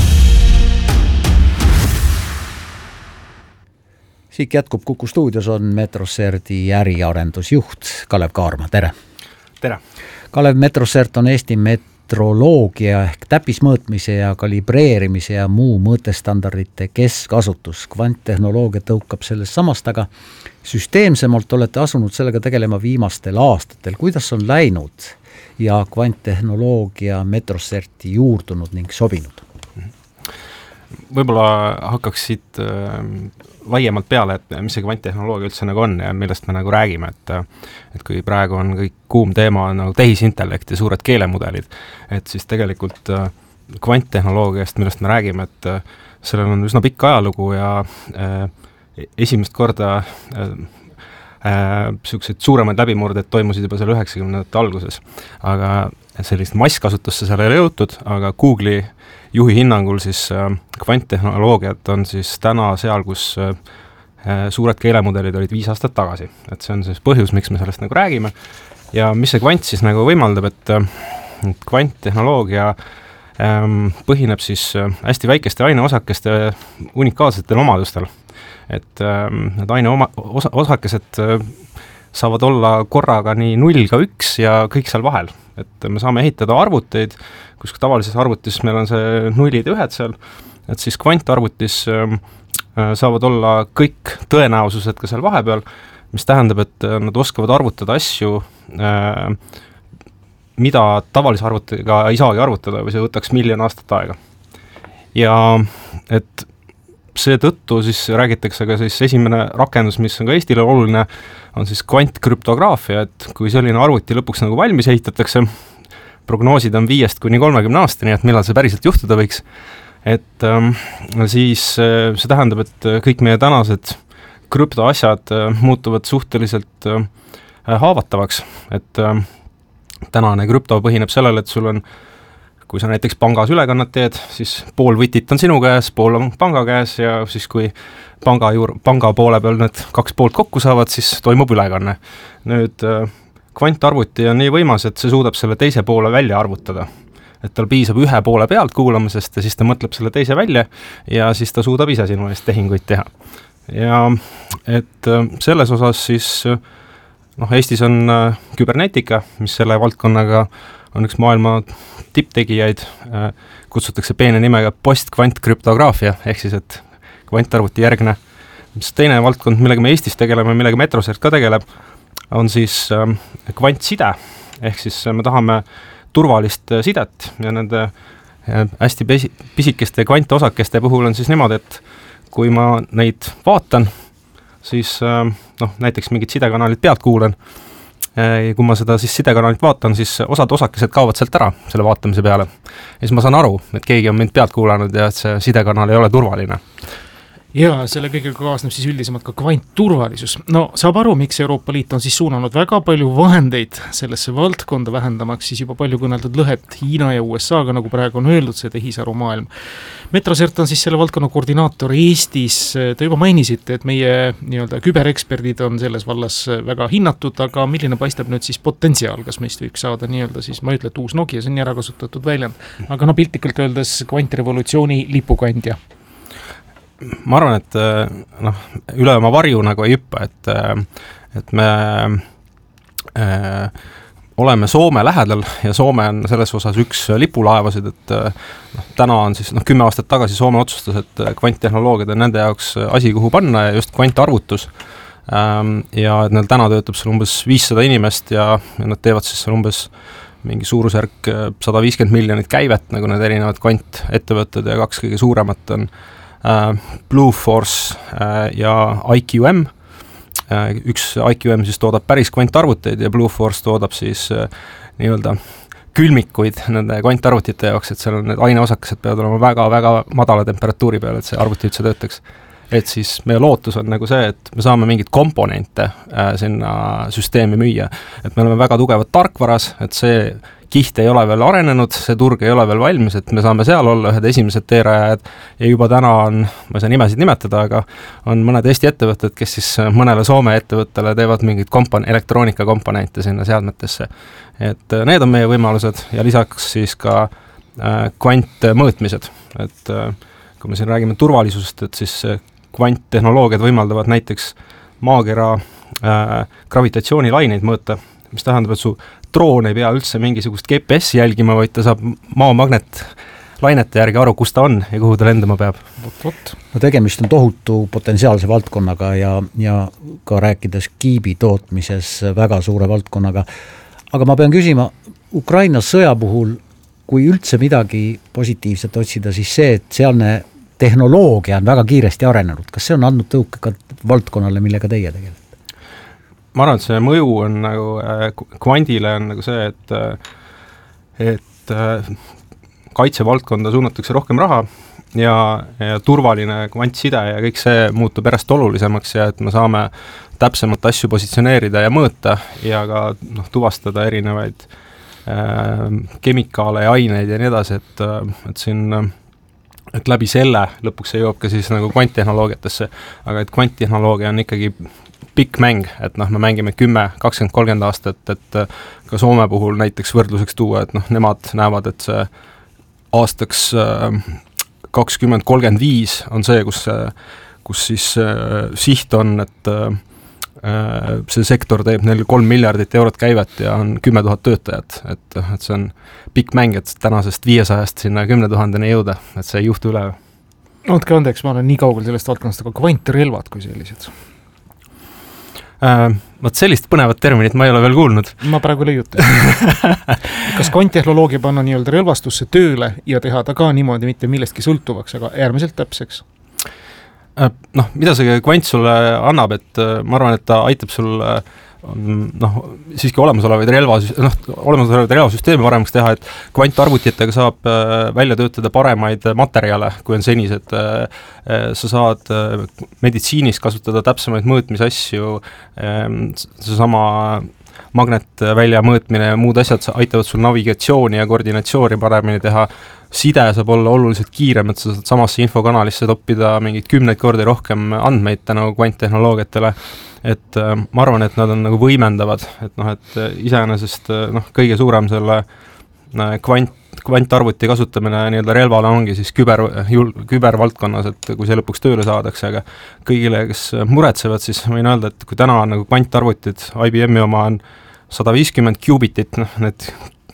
Siik jätkub, Kuku stuudios on Metroserti äriarendusjuht Kalev Kaarma, tere! Tere! Kalev, Metrosert on Eesti metroloogia ehk täppismõõtmise ja kalibreerimise ja muu mõõtestandardite keskasutus. Kvanttehnoloogia tõukab sellest samast, aga süsteemsemalt olete asunud sellega tegelema viimastel aastatel. Kuidas on läinud ja kvanttehnoloogia Metroserti juurdunud ning sobinud? Võib-olla hakkaks siit äh, laiemalt peale, et mis see kvanttehnoloogia üldse nagu on ja millest me nagu räägime, et et kui praegu on kõik kuum teema nagu tehisintellekt ja suured keelemudelid, et siis tegelikult äh, kvanttehnoloogiast, millest me räägime, et äh, sellel on üsna pikk ajalugu ja äh, esimest korda äh, äh, sellised suuremaid läbimurdeid toimusid juba seal üheksakümnendate alguses, aga sellist masskasutusse seal ei ole jõutud, aga Google'i juhi hinnangul siis äh, kvanttehnoloogiat on siis täna seal, kus äh, suured keelemudelid olid viis aastat tagasi. Et see on siis põhjus, miks me sellest nagu räägime. Ja mis see kvant siis nagu võimaldab, et, et kvanttehnoloogia ähm, põhineb siis äh, hästi väikeste aineosakeste unikaalsetel omadustel. Et ähm, need aine oma, osa, osakesed äh, saavad olla korraga nii null ka üks ja kõik seal vahel. Et me saame ehitada arvuteid, kus tavalises arvutis meil on see nullid ja ühed seal, et siis kvantarvutis äh, saavad olla kõik tõenäosused ka seal vahepeal, mis tähendab, et nad oskavad arvutada asju, äh, mida tavalise arvutiga ei saagi arvutada või see võtaks miljon aastat aega. Ja et seetõttu siis räägitakse ka siis esimene rakendus, mis on ka Eestile oluline, on siis kvantkrüptograafia, et kui selline arvuti lõpuks nagu valmis ehitatakse, prognoosid on viiest kuni kolmekümne aastani, et millal see päriselt juhtuda võiks, et ähm, siis äh, see tähendab, et kõik meie tänased krüptoasjad äh, muutuvad suhteliselt äh, haavatavaks, et äh, tänane krüpto põhineb sellele, et sul on kui sa näiteks pangas ülekannet teed, siis pool võtit on sinu käes, pool on panga käes ja siis kui panga, juur, panga poole peal need kaks poolt kokku saavad, siis toimub ülekanne. Nüüd kvantarvuti on nii võimas, et see suudab selle teise poole välja arvutada. Et tal piisab ühe poole pealt kuulamisest ja siis ta mõtleb selle teise välja ja siis ta suudab ise sinu eest tehinguid teha. Ja et selles osas siis noh, Eestis on kübernetika, mis selle valdkonnaga on üks maailma tipptegijaid, kutsutakse peene nimega postkvantkrüptograafia, ehk siis, et kvantarvuti järgne. Mis teine valdkond, millega me Eestis tegeleme, millega Metrosert ka tegeleb, on siis kvantside, ehk siis me tahame turvalist sidet ja nende hästi pisikeste kvantosakeste puhul on siis niimoodi, et kui ma neid vaatan, siis noh, näiteks mingid sidekanalid pealt kuulen, ja kui ma seda siis sidekanalit vaatan, siis osad osakesed kaovad sealt ära selle vaatamise peale. Ja siis ma saan aru, et keegi on mind pealt kuulanud ja et see sidekanal ei ole turvaline. Ja selle kõigega kaasneb siis üldisemalt ka kvantturvalisus. No saab aru, miks Euroopa Liit on siis suunanud väga palju vahendeid sellesse valdkonda vähendamaks siis juba palju kõneldud lõhet Hiina ja U S A-ga, nagu praegu on öeldud, see tehisaru maailm. Metrosert on siis selle valdkonna koordinaator Eestis. Te juba mainisite, et meie nii-öelda kübereksperdid on selles vallas väga hinnatud, aga milline paistab nüüd siis potentsiaal, kas meist võiks saada nii-öelda siis, ma ütlen, et uus Nokia, see on nii ära kasutatud väljend, aga no piltlikult öeldes kvantrevolutsiooni lipukandja. Ma arvan, et noh, üle oma varju nagu ei hüppa, et, et me äh, oleme Soome lähedal ja Soome on selles osas üks lipulaevasid, et noh, täna on siis noh, kümme aastat tagasi Soome otsustas, et kvanttehnoloogiad on nende jaoks asi, kuhu panna ja just kvantarvutus ähm, ja et neil täna töötab seal umbes viissada inimest ja, ja nad teevad siis seal umbes mingi suurusjärk sada viiskümmend miljonit käivet, nagu need erinevad kvantettevõtted ja kaks kõige suuremat on Uh, Blueforce uh, ja I Q M. Uh, üks I Q M siis toodab päris kvantarvuteid ja Blueforce toodab siis uh, nii-öelda külmikuid nende kvantarvutite jaoks, et seal on need aineosakesed peavad olema väga-väga madala temperatuuri peal, et see arvuti üldse töötaks. et siis meie lootus on nagu see, et me saame mingid komponente äh, sinna süsteemi müüa. Et me oleme väga tugevad tarkvaras, et see kiht ei ole veel arenenud, see turg ei ole veel valmis, et me saame seal olla ühed esimesed teerajad ja juba täna on, ma ei saa nimesid nimetada, aga on mõned Eesti ettevõtted, kes siis mõnele Soome ettevõttele teevad mingid kompon- elektroonikakomponente sinna seadmetesse. Et need on meie võimalused ja lisaks siis ka äh, kvantmõõtmised, et äh, kui me siin räägime turvalisusest, et siis kvanttehnoloogiad võimaldavad näiteks maakera äh, gravitatsioonilaineid mõõta, mis tähendab, et su droon ei pea üldse mingisugust G P S jälgima, vaid ta saab maamagnet lainete järgi aru, kus ta on ja kuhu ta lendama peab. Vot, vot. No tegemist on tohutu potentsiaalse valdkonnaga ja, ja ka rääkides kiibi tootmises väga suure valdkonnaga. Aga ma pean küsima, Ukraina sõja puhul, kui üldse midagi positiivset otsida, siis see, et sealne tehnoloogia on väga kiiresti arenenud. Kas see on andnud tõuke ka valdkonnale, millega teie tegelikult? Ma arvan, et see mõju on nagu äh, kvandile on nagu see, et, et äh, kaitsevaldkonda suunatakse rohkem raha ja, ja turvaline kvantside ja kõik see muutub järjest olulisemaks ja et me saame täpsemalt asju positsioneerida ja mõõta ja ka noh, tuvastada erinevaid äh, kemikaale ja aineid ja nii edasi, et, et siin et läbi selle lõpuks see jõuab ka siis nagu kvanttehnoloogiatesse, aga et kvanttehnoloogia on ikkagi pikk mäng, et noh, me mängime kümme, kakskümmend, kolmkümmend aastat, et ka Soome puhul näiteks võrdluseks tuua, et noh, nemad näevad, et see aastaks kakskümmend, kolmkümmend viis on see, kus, kus siis siht on, et see sektor teeb neil kolm miljardit eurot käivet ja on kümme tuhat töötajat, et, et see on pikk mäng, et tänasest viiesajast sinna kümne tuhandeni jõuda, et see ei juhtu üle. Andke andeks, ma olen nii kaugel sellest valdkonnast, aga kvantrelvad kui sellised. Äh, võt sellist põnevat terminit ma ei ole veel kuulnud. Ma praegu leiutan. Kas kvanttehnoloogia panna nii-öelda relvastusse tööle ja teha ta ka niimoodi mitte millestki sõltuvaks, aga äärmiselt täpseks? Äh, noh, mida see kvant sulle annab, et äh, ma arvan, et ta aitab sul äh, noh, siiski olemasolevaid relva, noh, olemasolevaid relvasüsteemi paremaks teha, et kvantarvutitega saab äh, välja töötada paremaid materjale, kui on senised. Äh, sa saad äh, meditsiinis kasutada täpsemaid mõõtmisasju, äh, seesama magnet välja mõõtmine ja muud asjad aitavad sul navigatsiooni ja koordinatsiooni paremini teha. Side saab olla oluliselt kiirem, et sa saad samasse infokanalisse toppida mingid kümneid kordi rohkem andmeid tänu kvanttehnoloogiatele. Et äh, ma arvan, et nad on nagu võimendavad, et noh, et iseenesest noh, kõige suurem selle äh, kvant, kvantarvuti kasutamine nii-öelda relvale ongi siis küber, jul, kübervaldkonnas, et kui see lõpuks tööle saadakse, aga kõigile, kes muretsevad, siis võin öelda, et kui täna on nagu kvantarvutid, I B M-i oma on sada viiskümmend kubitit, noh, need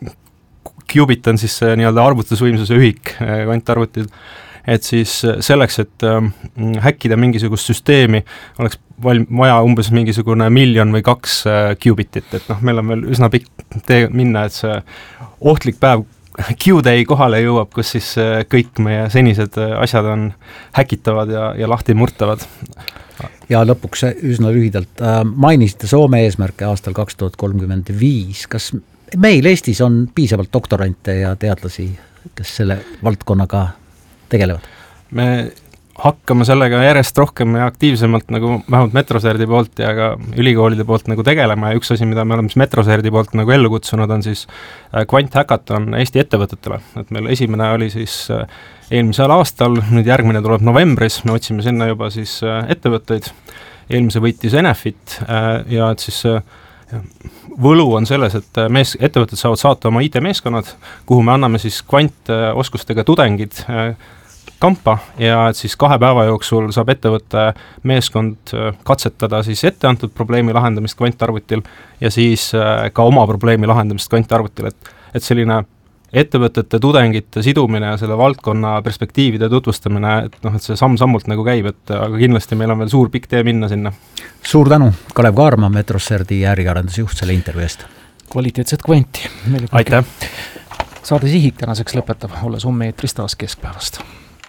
qubit on siis nii-öelda arvutusvõimsuse ühik kvantarvutid, et siis selleks, et äh, häkkida mingisugust süsteemi, oleks val- vaja umbes mingisugune miljon või kaks äh, qubitit, et noh, meil on veel üsna pikk tee minna, et see ohtlik päev Q-Day kohale jõuab, kus siis äh, kõik meie senised äh, asjad on häkitavad ja, ja lahti murtavad. Ja lõpuks üsna lühidalt äh, mainisite Soome eesmärke aastal kaks tuhat kolmkümmend viis, kas meil Eestis on piisavalt doktorante ja teadlasi, kes selle valdkonnaga tegelevad? Me hakkame sellega järjest rohkem ja aktiivsemalt nagu vähemalt Metroserdi poolt ja ka ülikoolide poolt nagu tegelema ja üks asi, mida me oleme Metroserdi poolt nagu ellu kutsunud, on siis kvanthäkaton Eesti ettevõtetele. Et meil esimene oli siis eelmisel aastal, nüüd järgmine tuleb novembris, me otsime sinna juba siis ettevõtteid. Eelmise võitis Enefit ja et siis võlu on selles, et mees, ettevõtted saavad saata oma I T-meeskonnad, kuhu me anname siis kvantoskustega tudengid kampa ja et siis kahe päeva jooksul saab ettevõtte meeskond katsetada siis etteantud probleemi lahendamist kvantarvutil ja siis ka oma probleemi lahendamist kvantarvutil, et, et selline ettevõtete, tudengite sidumine ja selle valdkonna perspektiivide tutvustamine, et noh, et see samm-sammult nagu käib, et aga kindlasti meil on veel suur pikk tee minna sinna. Suur tänu, Kalev Kaarma, Metroserdi äriarendusjuht selle intervjuu eest. Kvaliteetset kvanti. Aitäh. Saade Sihik tänaseks lõpetab, olles homme eetris taas keskpäevast.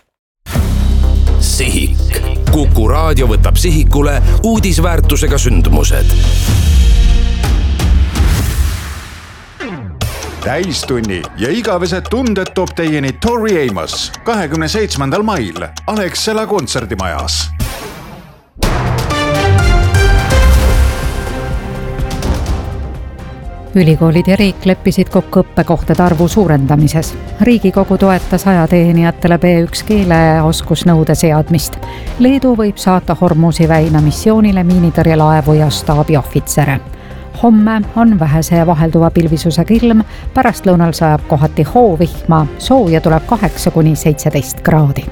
Sihik. Kuku raadio võtab sihikule uudisväärtusega sündmused. Täistunni ja igavesed tunded toob teieni Tori Amos kahekümne seitsmendal mail Alexela kontserdimajas. Ülikoolid ja riik leppisid kokku õppekohtade arvu suurendamises. Riigikogu toetas ajateenijatele B üks keeleoskusnõude seadmist. Leedu võib saata Hormuzi väina missioonile miinitõrjelaevu ja staabiohvitsere. Homme on vähese ja vahelduva pilvisusega ilm, pärastlõunal sajab kohati hoovihma, sooja tuleb kaheksa kuni seitseteist kraadi.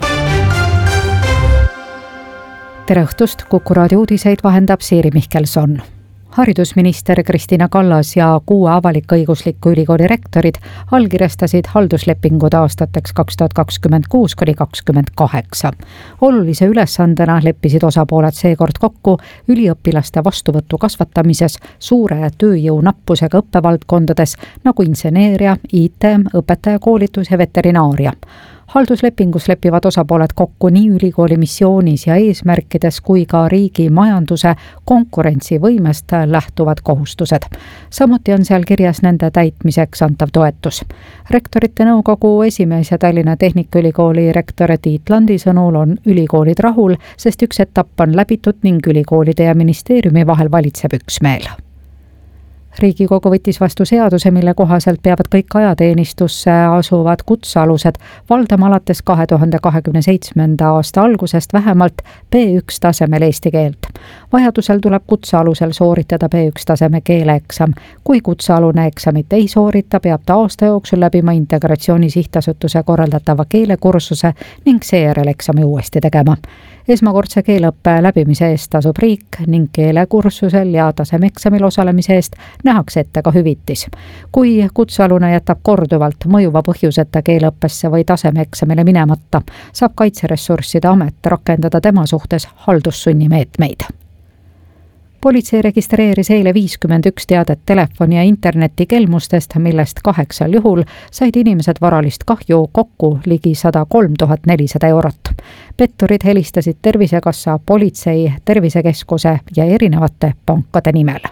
Tere õhtust, Kuku raadio uudiseid vahendab Siiri Mihkelson. Haridusminister Kristina Kallas ja kuue avalik-õigusliku ülikooli rektorid allkirjastasid halduslepingud aastateks kaks tuhat kakskümmend kuus kuni kakskümmend kaheksa. Olulise ülesandena leppisid osapooled seekord kokku üliõpilaste vastuvõtu kasvatamises suure tööjõu nappusega õppevaldkondades nagu inseneeria, I T, õpetajakoolitus ja veterinaaria. Halduslepingus lepivad osapooled kokku nii ülikooli missioonis ja eesmärkides kui ka riigi majanduse konkurentsivõimest lähtuvad kohustused. Samuti on seal kirjas nende täitmiseks antav toetus. Rektorite nõukogu esimees ja Tallinna Tehnikaülikooli rektor Tiit Landi sõnul on ülikoolid rahul, sest üks etapp on läbitud ning ülikoolide ja ministeeriumi vahel valitseb üksmeel. Riigikogu võttis vastu seaduse, mille kohaselt peavad kõik ajateenistusse asuvad kutsealused valdama alates kahe tuhande kahekümne seitsmenda aasta algusest vähemalt B üks tasemel eesti keelt. Vajadusel tuleb kutsealusel sooritada B üks taseme keeleeksam. Kui kutsealune eksamit ei soorita, peab ta aasta jooksul läbima Integratsiooni Sihtasutuse korraldatava keelekursuse ning seejärel eksami uuesti tegema. Esmakordse keeleõppe läbimise eest tasub riik ning keelekursusel ja tasemeksamil osalemise eest nähakse ette ka hüvitis. Kui kutsealune jätab korduvalt mõjuva põhjuseta keeleõppesse või tasemeksamile minemata, saab Kaitseressursside Amet rakendada tema suhtes haldussunnimeetmeid. Politsei registreeris eile viiskümmend üks teadet telefoni ja interneti kelmustest, millest kaheksal juhul said inimesed varalist kahju kokku ligi sada kolm tuhat nelisada eurot. Petturid helistasid Tervisekassa, politsei, tervisekeskuse ja erinevate pankade nimel.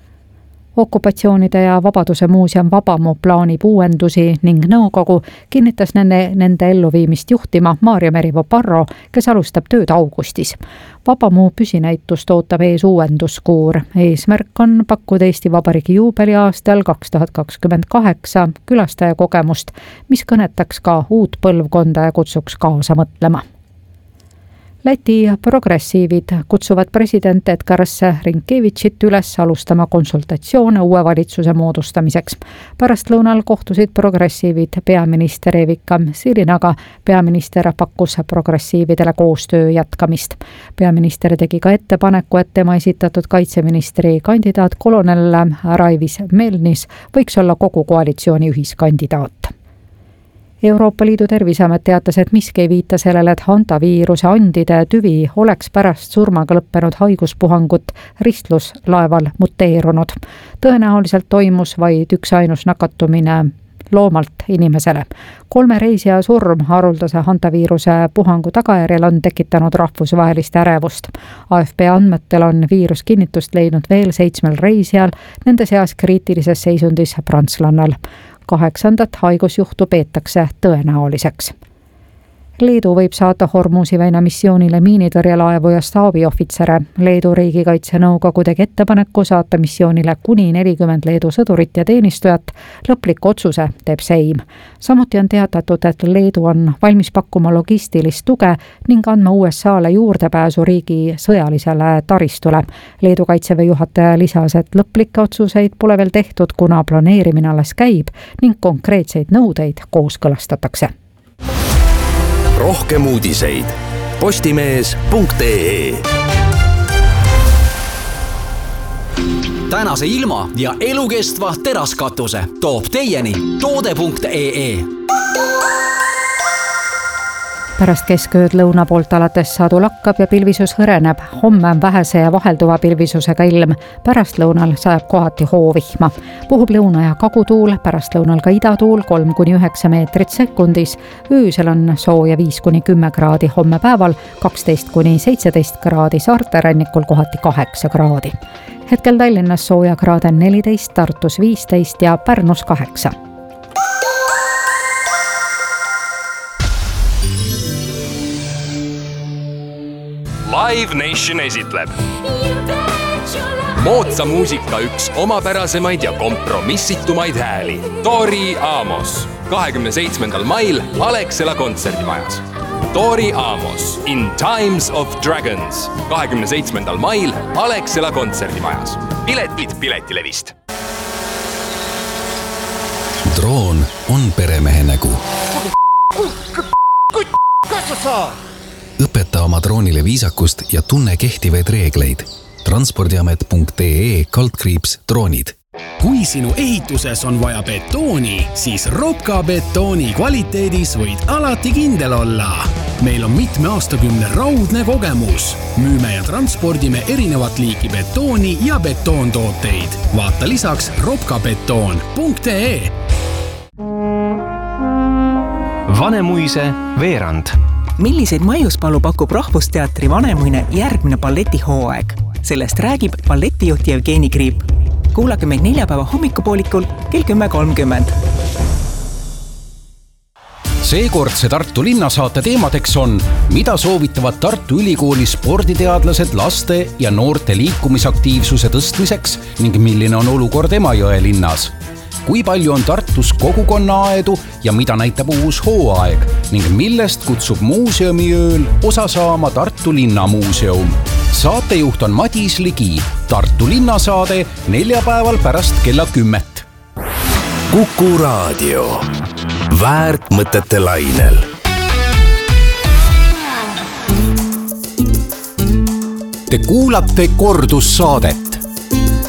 Okupatsioonide ja Vabaduse muuseum Vabamu plaanib uuendusi ning nõukogu kinnitas nende, nende elluviimist juhtima Maarja Merivoo Parro, kes alustab tööd augustis. Vabamu püsinäitust ootab ees uuenduskuur. Eesmärk on pakkuda Eesti Vabariigi juubeli aastal kaks tuhat kakskümmend kaheksa külastaja kogemust, mis kõnetaks ka uut põlvkonda ja kutsuks kaasa mõtlema. Läti progressiivid kutsuvad president Edgars Rinkevitšit üles alustama konsultatsioone uue valitsuse moodustamiseks. Pärastlõunal kohtusid progressiivid peaminister Evika Sirinaga. Peaminister pakkus progressiividele koostöö jätkamist. Peaminister tegi ka ettepaneku, et tema esitatud kaitseministri kandidaat kolonel Raivis Melnis võiks olla kogu koalitsiooni ühiskandidaat. Euroopa Liidu Terviseamet teatas, et miski ei viita sellele, et hantaviiruse andide tüvi oleks pärast surmaga lõppenud haiguspuhangut ristluslaeval muteerunud. Tõenäoliselt toimus vaid üks ainus nakatumine loomalt inimesele. Kolme reisija surm haruldase hantaviiruse puhangu tagajärjel on tekitanud rahvusvahelist ärevust. A F P andmetel on viirus kinnitust leidnud veel seitsmel reisijal, nende seas kriitilises seisundis prantslannal. Kaheksandat haigusjuhtu peetakse tõenäoliseks. Leedu võib saata Hormuzi väina missioonile miinitõrjelaevu ja staabiohvitsere. Leedu riigikaitsenõukogu tegi ettepaneku saata missioonile kuni nelikümmend Leedu sõdurit ja teenistujat. Lõpliku otsuse teeb Seim. Samuti on teatatud, et Leedu on valmis pakkuma logistilist tuge ning andma U S A-le juurdepääsu riigi sõjalisele taristule. Leedu kaitseväe juhataja lisas, et lõplikke otsuseid pole veel tehtud, kuna planeerimine alles käib ning konkreetseid nõudeid kooskõlastatakse. Rohkem uudiseid postimees punkt ee. Tänase ilma ja elukestva teraskatuse toob teieni toode punkt ee. Pärast keskööd lõuna poolt alates sadu lakkab ja pilvisus hõreneb. Homme on vähese ja vahelduva pilvisusega ilm. Pärastlõunal sajab kohati hoovihma. Puhub lõuna ja kagutuul, pärastlõunal ka idatuul kolm kuni üheksa meetrit sekundis. Öösel on sooja viis kuni kümme kraadi, homme päeval kaksteist kuni seitseteist kraadi, saarte rannikul kohati kaheksa kraadi. Hetkel Tallinnas sooja kraade neliteist, Tartus viisteist ja Pärnus kaheksa. Live Nation esitleb moodsa muusika üks omapärasemaid ja kompromissitumaid hääli. Tori Amos. kahekümne seitsmendal mail Alexela kontserdimajas. Tori Amos in Times of Dragons. kahekümne seitsmendal mail Alexela kontserdimajas. Piletid Piletilevist. Droon on peremehe nägu. Kas sa saad? Õpeta oma droonile viisakust ja tunne kehtivaid reegleid. transpordiamet punkt ee kaldkriips droonid. Kui sinu ehituses on vaja betooni, siis Ropka betooni kvaliteedis võid alati kindel olla. Meil on mitme aastakümne raudne kogemus. Müüme ja transpordime erinevat liiki betooni ja betoontooteid. Vaata lisaks ropkabetoon punkt ee. Vanemuise veerand. Milliseid maiuspalu pakub Rahvusteatri Vanemuine järgmine balletihooaeg? Sellest räägib balletijuht Jevgeni Kriip. Kuulake meid neljapäeva hommikupoolikul kell kümme kolmkümmend. Seekordse Tartu linnasaate teemadeks on, mida soovitavad Tartu Ülikooli sporditeadlased laste ja noorte liikumisaktiivsuse tõstmiseks ning milline on olukord Emajõe linnas. Kui palju on Tartus kogukonnaaedu ja mida näitab uus hooaeg ning millest kutsub muuseumiööl osa saama Tartu linnamuuseum. Saatejuht on Madis Ligi. Tartu linnasaade neljapäeval pärast kella kümmet. Kuku Raadio. Väärt mõtete lainel. Te kuulate kordussaadet.